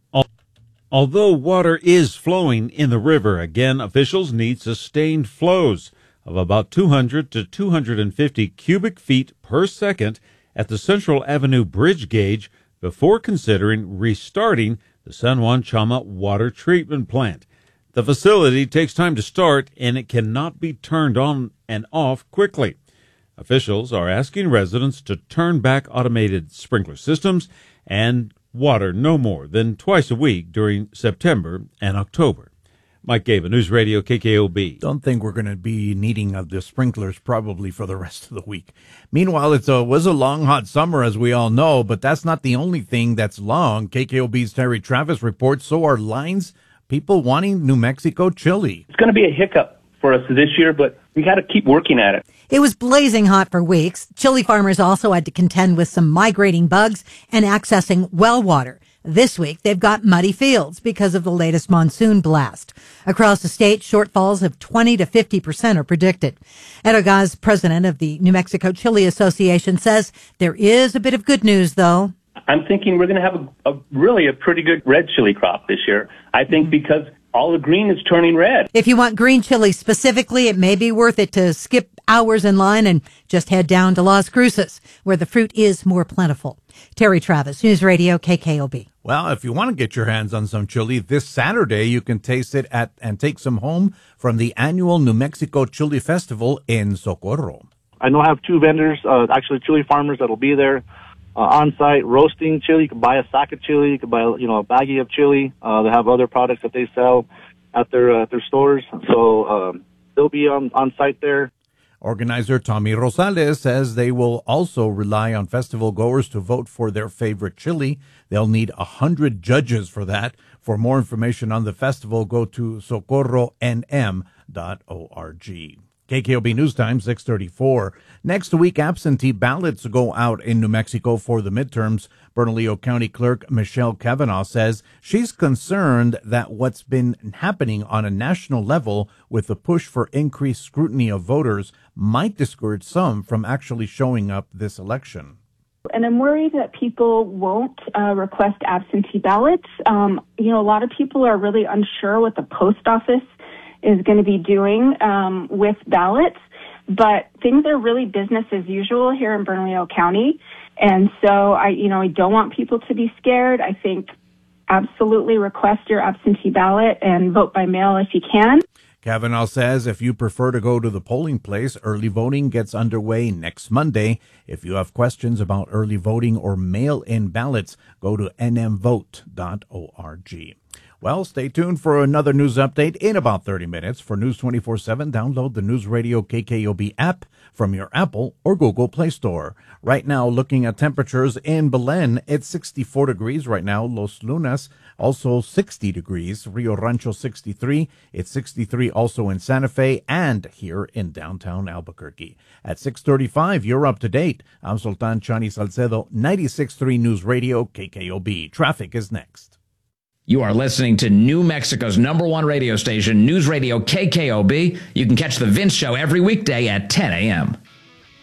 S1: Although water is flowing in the river, again, officials need sustained flows of about two hundred to two hundred fifty cubic feet per second at the Central Avenue bridge gauge before considering restarting the San Juan Chama water treatment plant. The facility takes time to start, and it cannot be turned on and off quickly. Officials are asking residents to turn back automated sprinkler systems and water no more than twice a week during September and October. Mike Gaba, News Radio K K O B.
S4: Don't think we're going to be needing uh, the sprinklers probably for the rest of the week. Meanwhile, it uh, was a long, hot summer, as we all know, but that's not the only thing that's long. K K O B's Terry Travis reports, so are lines, people wanting New Mexico chili.
S3: It's going to be a hiccup for us this year, but we got to keep working at it.
S5: It was blazing hot for weeks. Chili farmers also had to contend with some migrating bugs and accessing well water. This week, they've got muddy fields because of the latest monsoon blast. Across the state, shortfalls of twenty to fifty percent are predicted. Ed Ogaz, president of the New Mexico Chili Association, says there is a bit of good news, though.
S3: I'm thinking we're going to have a, a really a pretty good red chili crop this year. I think because all the green is turning red.
S5: If you want green chili specifically, it may be worth it to skip hours in line and just head down to Las Cruces, where the fruit is more plentiful. Terry Travis, News Radio K K O B.
S4: Well, if you want to get your hands on some chili, this Saturday you can taste it at and take some home from the annual New Mexico Chili Festival in Socorro.
S6: I know I have two vendors, uh, actually chili farmers that'll be there uh, on site roasting chili. You can buy a sack of chili, you can buy you know a baggie of chili. Uh, they have other products that they sell at their uh, their stores, so um, they'll be on on site there.
S4: Organizer Tommy Rosales says they will also rely on festival goers to vote for their favorite chili. They'll need a hundred judges for that. For more information on the festival, go to socorro n m dot org. K K O B News Time, six thirty-four. Next week, absentee ballots go out in New Mexico for the midterms. Bernalillo County Clerk Michelle Kavanaugh says she's concerned that what's been happening on a national level with the push for increased scrutiny of voters might discourage some from actually showing up this election.
S7: And I'm worried that people won't uh, request absentee ballots. Um, you know, a lot of people are really unsure what the post office is going to be doing um, with ballots, but things are really business as usual here in Bernalillo County. And so I, you know, I don't want people to be scared. I think absolutely request your absentee ballot and vote by mail if you can.
S4: Kavanaugh says if you prefer to go to the polling place, early voting gets underway next Monday. If you have questions about early voting or mail-in ballots, go to n m vote dot org. Well, stay tuned for another news update in about thirty minutes. For News twenty-four seven, download the News Radio K K O B app from your Apple or Google Play Store. Right now, looking at temperatures in Belen, it's sixty-four degrees right now. Los Lunas, also sixty degrees. Rio Rancho, sixty-three. It's sixty-three also in Santa Fe and here in downtown Albuquerque. At six thirty-five, you're up to date. I'm Sultan Chani Salcedo, ninety-six point three News Radio K K O B. Traffic is next.
S26: You are listening to New Mexico's number one radio station, News Radio K K O B. You can catch The Vince Show every weekday at ten a.m.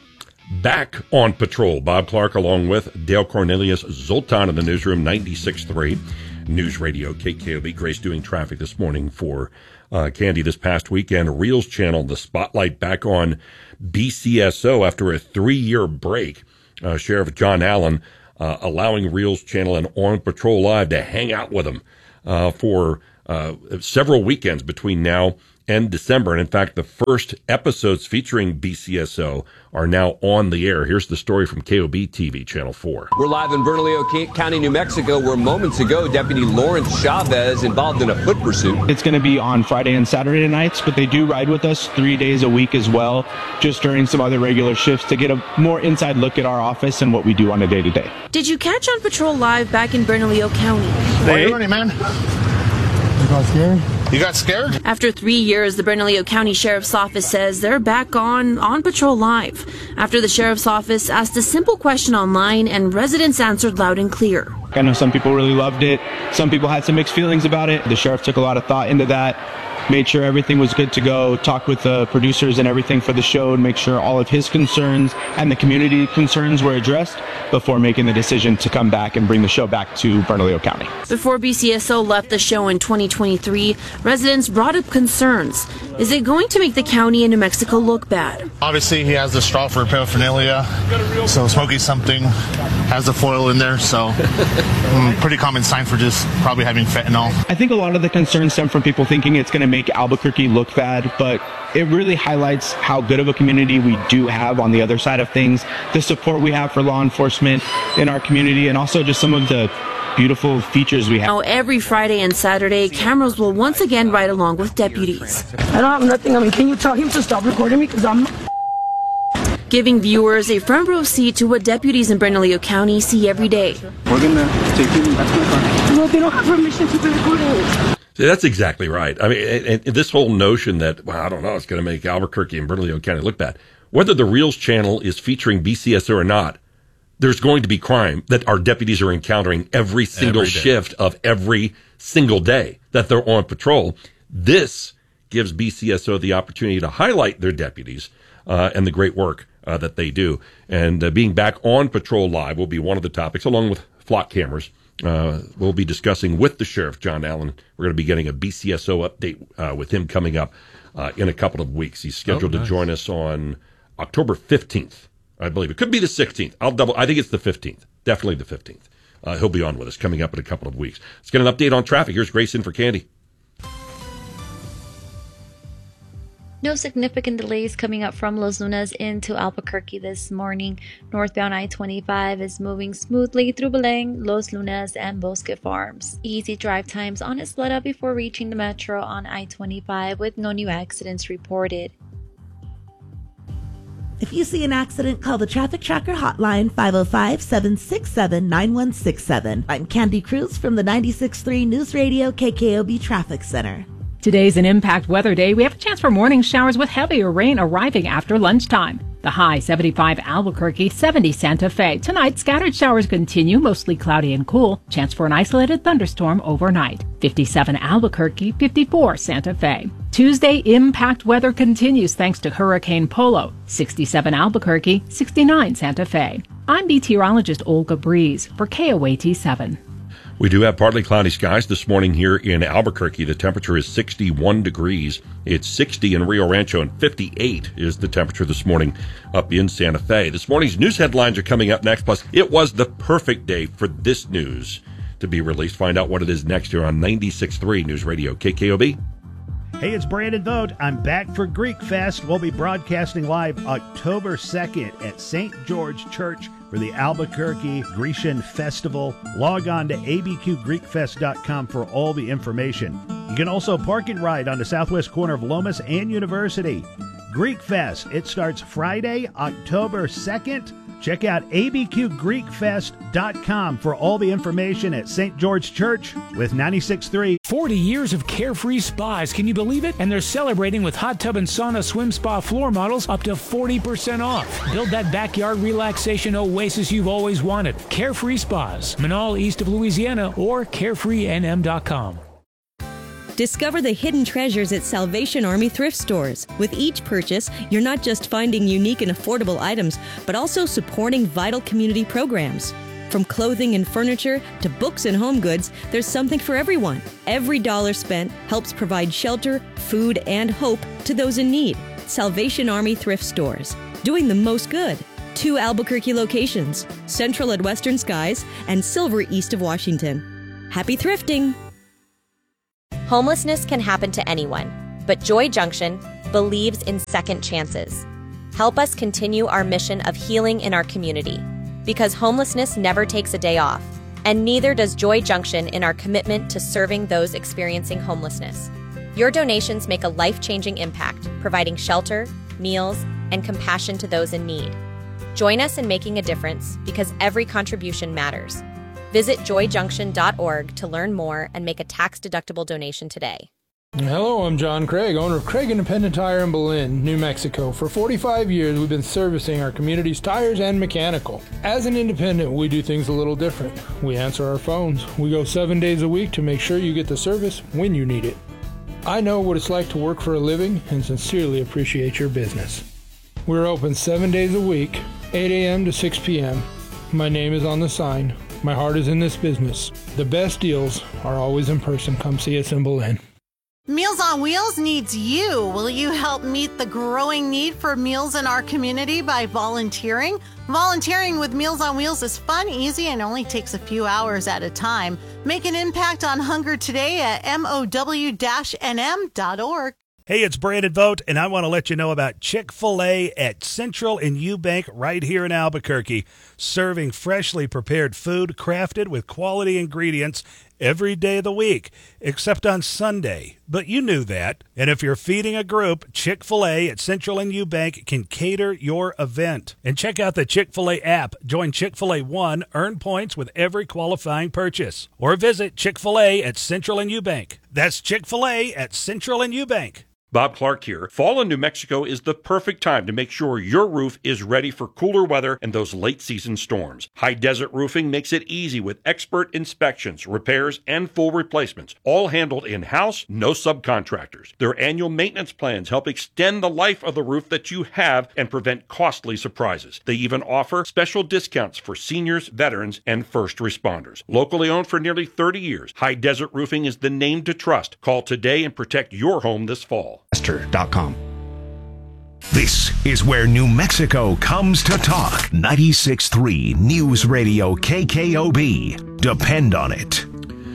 S13: back on patrol. Bob Clark along with Dale Cornelius Zoltan in the newsroom, ninety-six point three News Radio K K O B. Grace doing traffic this morning for uh, Candy this past weekend. Reels Channel, the spotlight back on B C S O after a three-year break. Uh, Sheriff John Allen uh, allowing Reels Channel and On Patrol Live to hang out with him uh, for uh, several weekends between now and December. And in fact, the first episodes featuring B C S O are now on the air. Here's the story from K O B T V Channel four.
S8: We're live in Bernalillo County, New Mexico, where moments ago, Deputy Lawrence Chavez involved in a foot pursuit.
S9: It's going to be on Friday and Saturday nights, but they do ride with us three days a week as well, just during some other regular shifts to get a more inside look at our office and what we do on a day-to-day.
S15: Did you catch On Patrol Live back in Bernalillo County?
S16: Why are you running, man? You got scared? You got scared?
S15: After three years, the Bernalillo County Sheriff's Office says they're back on On Patrol Live after the Sheriff's Office asked a simple question online and residents answered loud and clear.
S9: I know some people really loved it. Some people had some mixed feelings about it. The sheriff took a lot of thought into that, made sure everything was good to go, talked with the producers and everything for the show, and make sure all of his concerns and the community concerns were addressed before making the decision to come back and bring the show back to Bernalillo County.
S15: Before B C S O left the show in twenty twenty-three, residents brought up concerns. Is it going to make the county and New Mexico look bad?
S16: Obviously, he has the straw for paraphernalia, so smoking something has the foil in there, so mm, pretty common sign for just probably having fentanyl.
S9: I think a lot of the concerns stem from people thinking it's going to make Albuquerque look bad, but it really highlights how good of a community we do have on the other side of things, the support we have for law enforcement in our community, and also just some of the beautiful features we have.
S15: Now, every Friday and Saturday, cameras will once again ride along with deputies.
S17: I don't have nothing. I mean, can you tell him to stop recording me? Because I'm...
S15: Giving viewers a front row seat to what deputies in Bernalillo County see every day.
S16: We're going to take you back to the car.
S17: No, they don't have permission to be recording.
S13: See, that's exactly right. I mean, and, and this whole notion that, well, I don't know, it's going to make Albuquerque and Bernalillo County look bad. Whether the Reels Channel is featuring B C S O or not, there's going to be crime that our deputies are encountering every single
S1: Every day.
S13: shift of every single day that they're on patrol. This gives B C S O the opportunity to highlight their deputies uh, and the great work uh, that they do. And uh, being back on Patrol Live will be one of the topics, along with flock cameras. Uh, we'll be discussing with the Sheriff, John Allen. We're going to be getting a B C S O update uh, with him coming up uh, in a couple of weeks. He's scheduled
S1: Oh, nice.
S13: to join us on October fifteenth, I believe. It could be the sixteenth. I'll double. I think it's the fifteenth. Definitely the fifteenth. Uh, he'll be on with us coming up in a couple of weeks. Let's get an update on traffic. Here's Grace in for Candy.
S10: No significant delays coming up from Los Lunas into Albuquerque this morning. Northbound I twenty-five is moving smoothly through Beleng, Los Lunas, and Bosque Farms. Easy drive times on Isleta before reaching the metro on I twenty-five with no new accidents reported.
S11: If you see an accident, call the Traffic Tracker hotline five oh five, seven six seven, nine one six seven. I'm Candy Cruz from the ninety-six point three News Radio K K O B Traffic Center.
S12: Today's an impact weather day. We have a chance for morning showers with heavier rain arriving after lunchtime. The high seventy-five Albuquerque, seventy Santa Fe. Tonight, scattered showers continue, mostly cloudy and cool. Chance for an isolated thunderstorm overnight. fifty-seven Albuquerque, fifty-four Santa Fe. Tuesday, impact weather continues thanks to Hurricane Polo. sixty-seven Albuquerque, sixty-nine Santa Fe. I'm meteorologist Olga Breeze for K O A T seven.
S13: We do have partly cloudy skies this morning here in Albuquerque. The temperature is sixty-one degrees. It's sixty in Rio Rancho, and fifty-eight is the temperature this morning up in Santa Fe. This morning's news headlines are coming up next. Plus, it was the perfect day for this news to be released. Find out what it is next here on ninety-six point three News Radio K K O B.
S21: Hey, it's Brandon Vogt. I'm back for Greek Fest. We'll be broadcasting live October second at Saint George Church for the Albuquerque Grecian Festival. Log on to a b q greek fest dot com for all the information. You can also park and ride on the southwest corner of Lomas and University. Greek Fest, it starts Friday, October second. Check out a b q greek fest dot com for all the information at Saint George Church with ninety-six point three.
S22: forty years of carefree spas. Can you believe it? And they're celebrating with hot tub and sauna swim spa floor models up to forty percent off. Build that backyard relaxation oasis you've always wanted. Carefree Spas, Manal, east of Louisiana, or carefree n m dot com.
S24: Discover the hidden treasures at Salvation Army thrift stores. With each purchase, you're not just finding unique and affordable items, but also supporting vital community programs. From clothing and furniture to books and home goods, there's something for everyone. Every dollar spent helps provide shelter, food, and hope to those in need. Salvation Army thrift stores, doing the most good. Two Albuquerque locations, Central at Western Skies and Silver east of Washington. Happy thrifting!
S2: Homelessness can happen to anyone, but Joy Junction believes in second chances. Help us continue our mission of healing in our community, because homelessness never takes a day off, and neither does Joy Junction in our commitment to serving those experiencing homelessness. Your donations make a life-changing impact, providing shelter, meals, and compassion to those in need. Join us in making a difference, because every contribution matters. Visit joy junction dot org to learn more and make a tax-deductible donation today.
S14: Hello, I'm John Craig, owner of Craig Independent Tire in Belen, New Mexico. For forty-five years, we've been servicing our community's tires and mechanical. As an independent, we do things a little different. We answer our phones. We go seven days a week to make sure you get the service when you need it. I know what it's like to work for a living and sincerely appreciate your business. We're open seven days a week, eight a.m. to six p.m. My name is on the sign. My heart is in this business. The best deals are always in person. Come see us in Belen.
S18: Meals on Wheels needs you. Will you help meet the growing need for meals in our community by volunteering? Volunteering with Meals on Wheels is fun, easy, and only takes a few hours at a time. Make an impact on hunger today at M O W N M dot org.
S21: Hey, it's Brandon Vogt, and I want to let you know about Chick-fil-A at Central and Eubank right here in Albuquerque, serving freshly prepared food crafted with quality ingredients every day of the week, except on Sunday. But you knew that. And if you're feeding a group, Chick-fil-A at Central and Eubank can cater your event. And check out the Chick-fil-A app. Join Chick-fil-A One, earn points with every qualifying purchase. Or visit Chick-fil-A at Central and Eubank. That's Chick-fil-A at Central and Eubank.
S13: Bob Clark here. Fall in New Mexico is the perfect time to make sure your roof is ready for cooler weather and those late season storms. High Desert Roofing makes it easy with expert inspections, repairs, and full replacements, all handled in-house, no subcontractors. Their annual maintenance plans help extend the life of the roof that you have and prevent costly surprises. They even offer special discounts for seniors, veterans, and first responders. Locally owned for nearly thirty years, High Desert Roofing is the name to trust. Call today and protect your home this fall.
S19: dot com. This is where New Mexico comes to talk. ninety-six point three News Radio K K O B. Depend on it.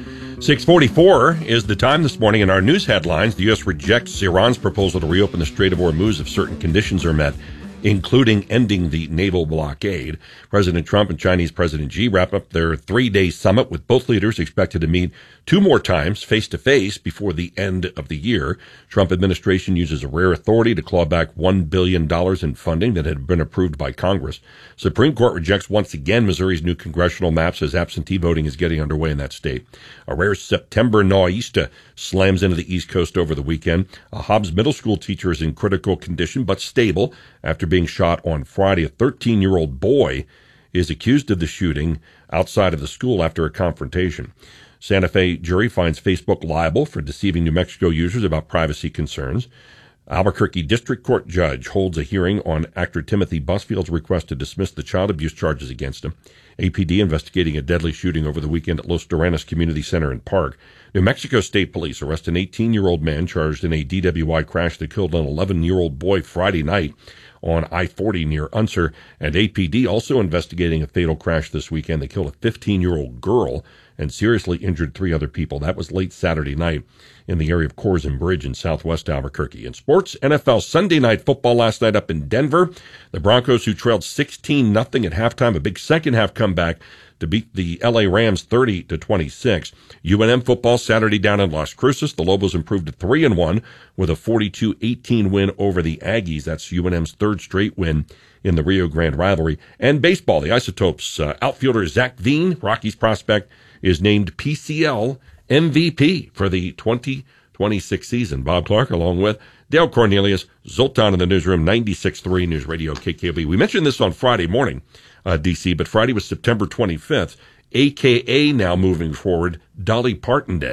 S13: six forty-four is the time this morning in our news headlines. The U S rejects Iran's proposal to reopen the Strait of Hormuz if certain conditions are met, including ending the naval blockade. President Trump and Chinese President Xi wrap up their three-day summit, with both leaders expected to meet two more times face-to-face before the end of the year. Trump administration uses a rare authority to claw back one billion dollars in funding that had been approved by Congress. Supreme Court rejects once again Missouri's new congressional maps as absentee voting is getting underway in that state. A rare September nor'easter slams into the East Coast over the weekend. A Hobbs Middle School teacher is in critical condition but stable after being shot on Friday. A thirteen-year-old boy is accused of the shooting outside of the school after a confrontation. Santa Fe jury finds Facebook liable for deceiving New Mexico users about privacy concerns. Albuquerque District Court judge holds a hearing on actor Timothy Busfield's request to dismiss the child abuse charges against him. A P D investigating a deadly shooting over the weekend at Los Doranos Community Center and Park. New Mexico State Police arrest an eighteen-year-old man charged in a D W I crash that killed an eleven-year-old boy Friday night on I forty near Unser, and A P D also investigating a fatal crash this weekend that killed a fifteen-year-old girl and seriously injured three other people. That was late Saturday night in the area of Corzine Bridge in southwest Albuquerque. In sports, N F L Sunday night football last night up in Denver. The Broncos, who trailed sixteen nothing at halftime, a big second-half comeback to beat the L A Rams thirty to twenty-six. U N M football Saturday down in Las Cruces. The Lobos improved to three and one with a forty-two eighteen win over the Aggies. That's U N M's third straight win in the Rio Grande rivalry. And baseball, the Isotopes uh, outfielder Zach Veen, Rockies prospect, is named P C L M V P for the twenty twenty-six season. Bob Clark along with Dale Cornelius, Zoltan in the newsroom, ninety-six point three News Radio K K O B. We mentioned this on Friday morning, uh, D C, but Friday was September twenty-fifth, a k a now moving forward, Dolly Parton Day.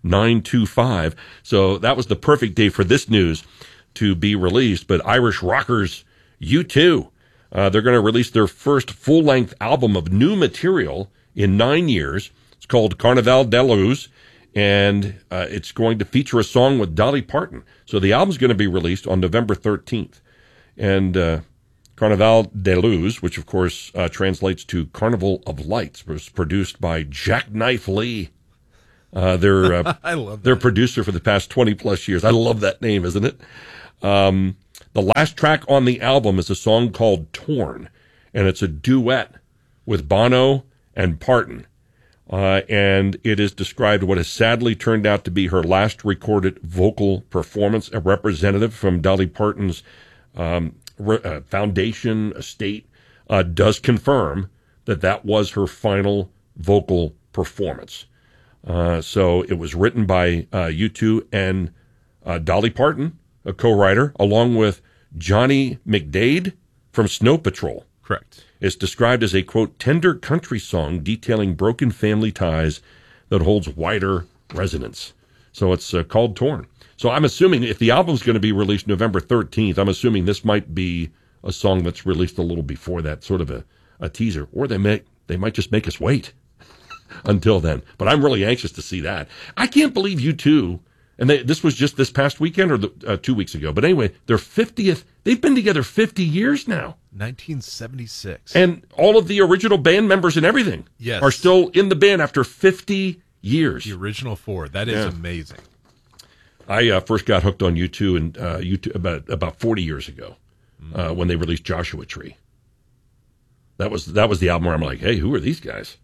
S13: nine two five. So that was the perfect day for this news to be released. But Irish rockers U two, uh, they're going to release their first full-length album of new material in nine years. It's called Carnaval de Luz, and uh, it's going to feature a song with Dolly Parton. So the album's going to be released on November thirteenth. And uh, Carnaval de Luz, which of course uh, translates to Carnival of Lights, was produced by Jackknife Lee. Uh, their uh,
S3: I love that.
S13: Their producer for the past twenty plus years. I love that name, isn't it? Um, the last track on the album is a song called Torn, and it's a duet with Bono and Parton. Uh, and it is described what has sadly turned out to be her last recorded vocal performance. A representative from Dolly Parton's um, re- uh, foundation estate uh, does confirm that that was her final vocal performance. Uh, so it was written by uh, U two and uh, Dolly Parton, a co-writer, along with Johnny McDade from Snow Patrol.
S3: Correct.
S13: It's described as a, quote, tender country song detailing broken family ties that holds wider resonance. So it's uh, called Torn. So I'm assuming if the album's going to be released November thirteenth, I'm assuming this might be a song that's released a little before that, sort of a, a teaser. Or they may, they might just make us wait until then. But I'm really anxious to see that. I can't believe U two, and they, this was just this past weekend or the, uh, two weeks ago. But anyway, their fiftieth, they've been together fifty years now.
S3: nineteen seventy-six.
S13: And all of the original band members and everything
S3: yes.
S13: are still in the band after fifty years.
S3: The original four. That is
S13: yeah.
S3: amazing.
S13: I uh, first got hooked on U two and uh, U two about about forty years ago mm. uh, when they released Joshua Tree. That was that was the album where I'm like, hey, who are these guys?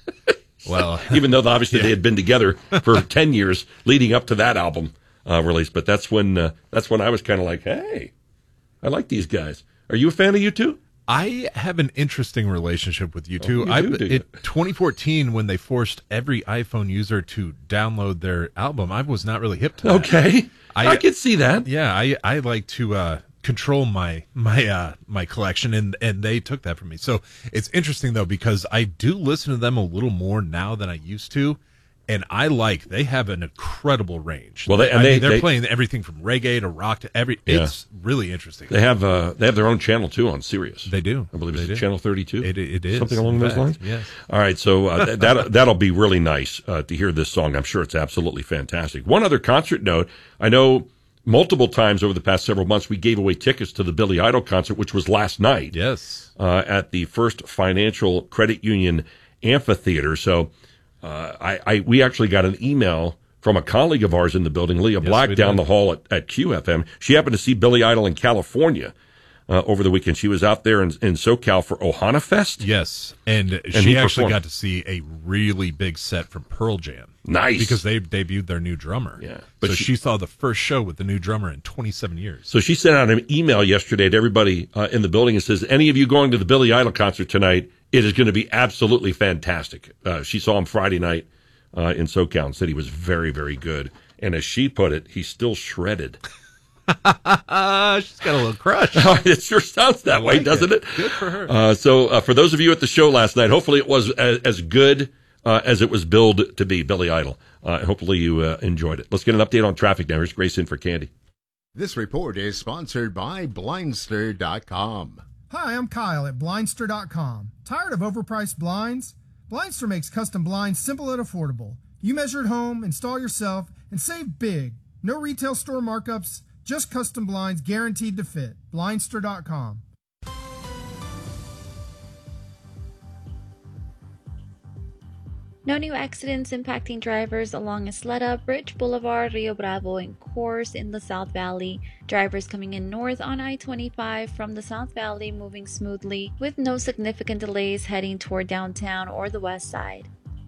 S3: Well,
S13: even though obviously
S3: yeah.
S13: they had been together for ten years leading up to that album uh, release, but that's when uh, that's when I was kind of like, hey, I like these guys. Are you a fan of U two?
S3: I have an interesting relationship with U two.
S13: Oh, you
S3: I,
S13: do, do
S3: in twenty fourteen, when they forced every iPhone user to download their album, I was not really hip to that.
S13: Okay, I, I can see that.
S3: Yeah, I I like to uh, control my my uh, my collection, and and they took that from me. So it's interesting though, because I do listen to them a little more now than I used to. And I like, they have an incredible range.
S13: Well, they, and
S3: I
S13: they,
S3: mean, they're
S13: they,
S3: playing everything from reggae to rock to every,
S13: yeah.
S3: it's really interesting.
S13: They have uh, they have their own channel, too, on Sirius.
S3: They do.
S13: I believe
S3: they
S13: it's
S3: do.
S13: Channel thirty-two.
S3: It, it is.
S13: Something along those
S3: fact,
S13: lines?
S3: Yes.
S13: All right, so uh, th- that, that'll be really nice uh, to hear this song. I'm sure it's absolutely fantastic. One other concert note, I know multiple times over the past several months we gave away tickets to the Billy Idol concert, which was last night.
S3: Yes.
S13: Uh, at the First Financial Credit Union Amphitheater. So uh, I, I we actually got an email from a colleague of ours in the building, Leah
S3: Yes,
S13: Black, down
S3: did.
S13: the hall at, at Q F M. She happened to see Billy Idol in California uh, over the weekend. She was out there in, in SoCal for Ohana Fest.
S3: Yes, and,
S13: And
S3: she
S13: he
S3: actually
S13: performed.
S3: got to see a really big set from Pearl Jam.
S13: Nice.
S3: Because they debuted their new drummer.
S13: Yeah.
S3: But
S13: But
S3: so
S13: she-
S3: she, saw the first show with the new drummer in twenty-seven years.
S13: So she sent out an email yesterday to everybody uh, in the building and says, any of you going to the Billy Idol concert tonight, it is going to be absolutely fantastic. Uh, she saw him Friday night uh, in SoCal and said he was very, very good. And as she put it, he's still shredded.
S3: She's got a little crush.
S13: It sure sounds that
S3: I
S13: way,
S3: like
S13: doesn't it?
S3: it. Good for her.
S13: Uh, so uh, for those of you at the show last night, hopefully it was as, as good uh, as it was billed to be, Billy Idol. Uh, hopefully you uh, enjoyed it. Let's get an update on traffic now. Here's Grace in for Candy.
S5: This report is sponsored by Blindster dot com.
S6: Hi, I'm Kyle at Blindster dot com. Tired of overpriced blinds? Blindster makes custom blinds simple and affordable. You measure at home, install yourself, and save big. No retail store markups, just custom blinds guaranteed to fit. Blindster dot com.
S10: No new accidents impacting drivers along Isleta, Bridge Boulevard, Rio Bravo, and Coors in the South Valley. Drivers coming in north on I twenty-five from the South Valley moving smoothly, with no significant delays heading toward downtown or the west side.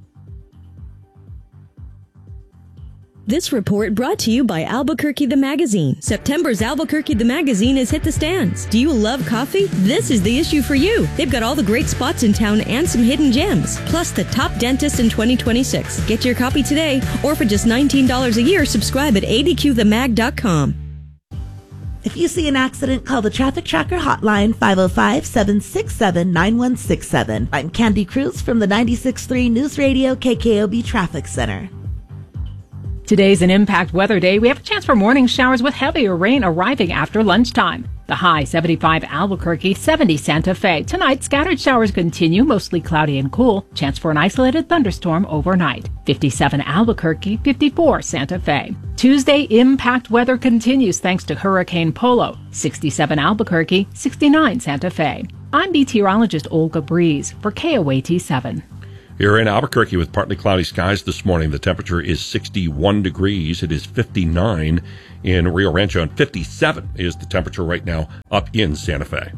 S24: This report brought to you by Albuquerque the Magazine. September's Albuquerque the Magazine has hit the stands. Do you love coffee? This is the issue for you. They've got all the great spots in town and some hidden gems, plus the top dentist in twenty twenty-six. Get your copy today, or for just nineteen dollars a year, subscribe at A D Q the mag dot com.
S11: If you see an accident, call the Traffic Tracker hotline five oh five, seven six seven, nine one six seven. I'm Candy Cruz from the ninety-six point three News Radio K K O B Traffic Center.
S12: Today's an impact weather day. We have a chance for morning showers with heavier rain arriving after lunchtime. The high seventy-five Albuquerque, seventy Santa Fe. Tonight, scattered showers continue, mostly cloudy and cool. Chance for an isolated thunderstorm overnight. fifty-seven Albuquerque, fifty-four Santa Fe. Tuesday, impact weather continues thanks to Hurricane Polo. sixty-seven Albuquerque, sixty-nine Santa Fe. I'm meteorologist Olga Breeze for K O A T seven.
S13: Here in Albuquerque with partly cloudy skies this morning, the temperature is sixty-one degrees. It is fifty-nine in Rio Rancho, and fifty-seven is the temperature right now up in Santa Fe.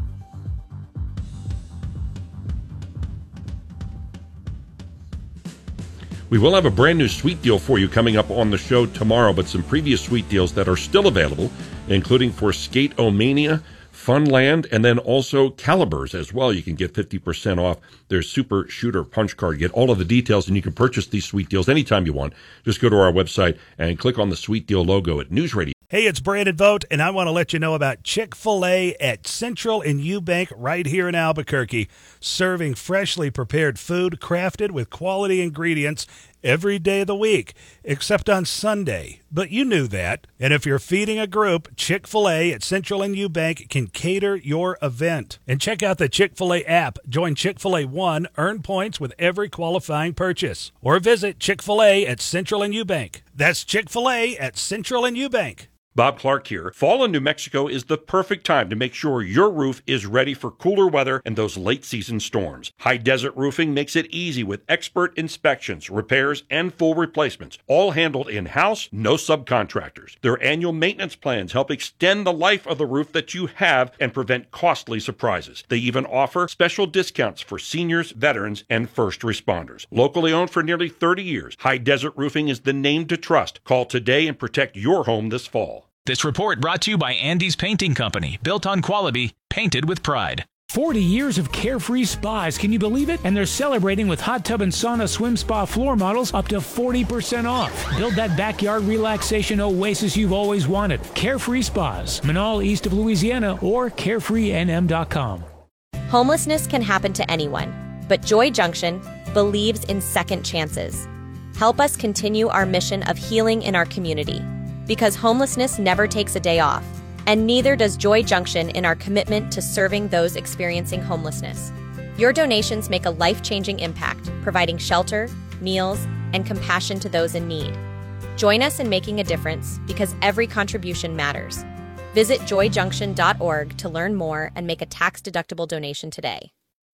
S13: We will have a brand new sweet deal for you coming up on the show tomorrow, but some previous sweet deals that are still available, including for Skate-O-Mania, Funland, and then also Calibers as well. You can get fifty percent off their Super Shooter Punch Card. Get all of the details, and you can purchase these sweet deals anytime you want. Just go to our website and click on the Sweet Deal logo at News Radio.
S21: Hey, it's Brandon Vogt, and I want to let you know about Chick-fil-A at Central and Eubank right here in Albuquerque, serving freshly prepared food crafted with quality ingredients every day of the week, except on Sunday. But you knew that. And if you're feeding a group, Chick-fil-A at Central and Eubank can cater your event. And check out the Chick-fil-A app. Join Chick-fil-A One, earn points with every qualifying purchase. Or visit Chick-fil-A at Central and Eubank. That's Chick-fil-A at Central and Eubank.
S13: Bob Clark here. Fall in New Mexico is the perfect time to make sure your roof is ready for cooler weather and those late season storms. High Desert Roofing makes it easy with expert inspections, repairs, and full replacements, all handled in-house, no subcontractors. Their annual maintenance plans help extend the life of the roof that you have and prevent costly surprises. They even offer special discounts for seniors, veterans, and first responders. Locally owned for nearly thirty years, High Desert Roofing is the name to trust. Call today and protect your home this fall.
S4: This report brought to you by Andy's Painting Company, built on quality, painted with pride.
S22: forty years of carefree spas, can you believe it? And they're celebrating with hot tub and sauna swim spa floor models up to forty percent off. Build that backyard relaxation oasis you've always wanted. Carefree Spas, Manal east of Louisiana, or carefree n m dot com.
S2: Homelessness can happen to anyone, but Joy Junction believes in second chances. Help us continue our mission of healing in our community, because homelessness never takes a day off, and neither does Joy Junction in our commitment to serving those experiencing homelessness. Your donations make a life-changing impact, providing shelter, meals, and compassion to those in need. Join us in making a difference, because every contribution matters. Visit joy junction dot org to learn more and make a tax-deductible donation today.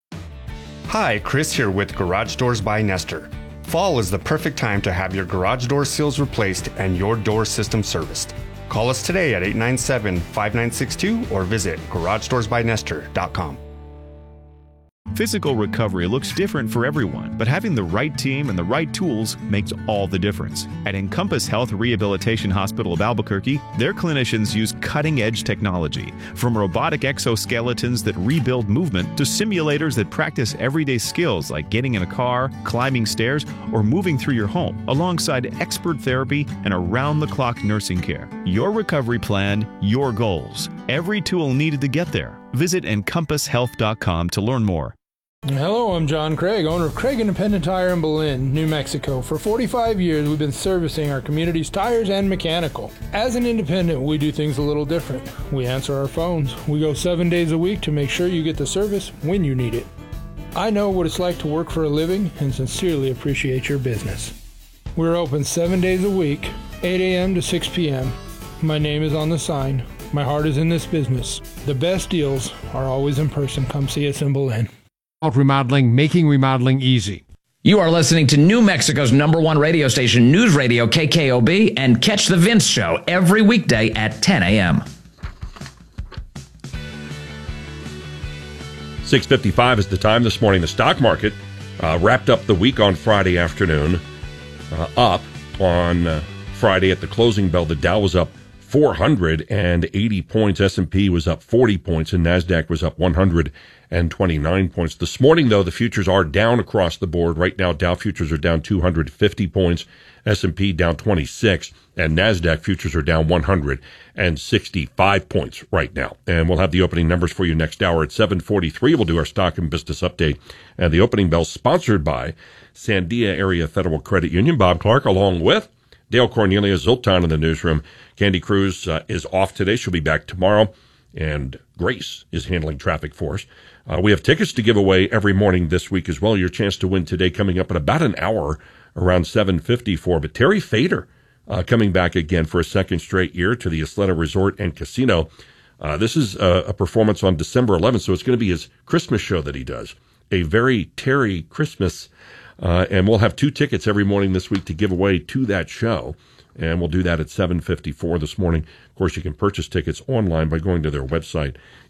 S7: Hi, Chris here with Garage Doors by Nestor. Fall is the perfect time to have your garage door seals replaced and your door system serviced. Call us today at eight nine seven, five nine six two or visit garage doors by nestor dot com.
S20: Physical recovery looks different for everyone, but having the right team and the right tools makes all the difference. At Encompass Health Rehabilitation Hospital of Albuquerque, their clinicians use cutting-edge technology, from robotic exoskeletons that rebuild movement to simulators that practice everyday skills like getting in a car, climbing stairs, or moving through your home, alongside expert therapy and around-the-clock nursing care. Your recovery plan, your goals. Every tool needed to get there. Visit encompass health dot com to learn more.
S14: Hello, I'm John Craig, owner of Craig Independent Tire in Belen, New Mexico. For forty-five years, we've been servicing our community's tires and mechanical. As an independent, we do things a little different. We answer our phones. We go seven days a week to make sure you get the service when you need it. I know what it's like to work for a living and sincerely appreciate your business. We're open seven days a week, eight a.m. to six p.m. My name is on the sign. My heart is in this business. The best deals are always in person. Come see us in Belen.
S23: Remodeling, making remodeling easy.
S25: You are listening to New Mexico's number one radio station, News Radio K K O B, and catch The Vince Show every weekday at ten a.m.
S13: six fifty-five is the time this morning. The stock market uh, wrapped up the week on Friday afternoon, uh, up on uh, Friday at the closing bell. The Dow was up four hundred eighty points, S and P was up forty points, and NASDAQ was up one hundred twenty-nine points. This morning, though, the futures are down across the board. Right now, Dow futures are down two hundred fifty points, S and P down twenty-six, and NASDAQ futures are down one hundred sixty-five points right now. And we'll have the opening numbers for you next hour at seven forty-three. We'll do our stock and business update. And the opening bell sponsored by Sandia Area Federal Credit Union. Bob Clark, along with Dale Cornelia, Zoltan in the newsroom. Candy Cruz uh, is off today. She'll be back tomorrow. And Grace is handling traffic for us. Uh, we have tickets to give away every morning this week as well. Your chance to win today coming up in about an hour around seven fifty-four. But Terry Fader uh, coming back again for a second straight year to the Isleta Resort and Casino. Uh, this is a, a performance on December eleventh, so it's going to be his Christmas show that he does. A very Terry Christmas. Uh, and we'll have two tickets every morning this week to give away to that show. And we'll do that at seven fifty-four this morning. Of course, you can purchase tickets online by going to their website.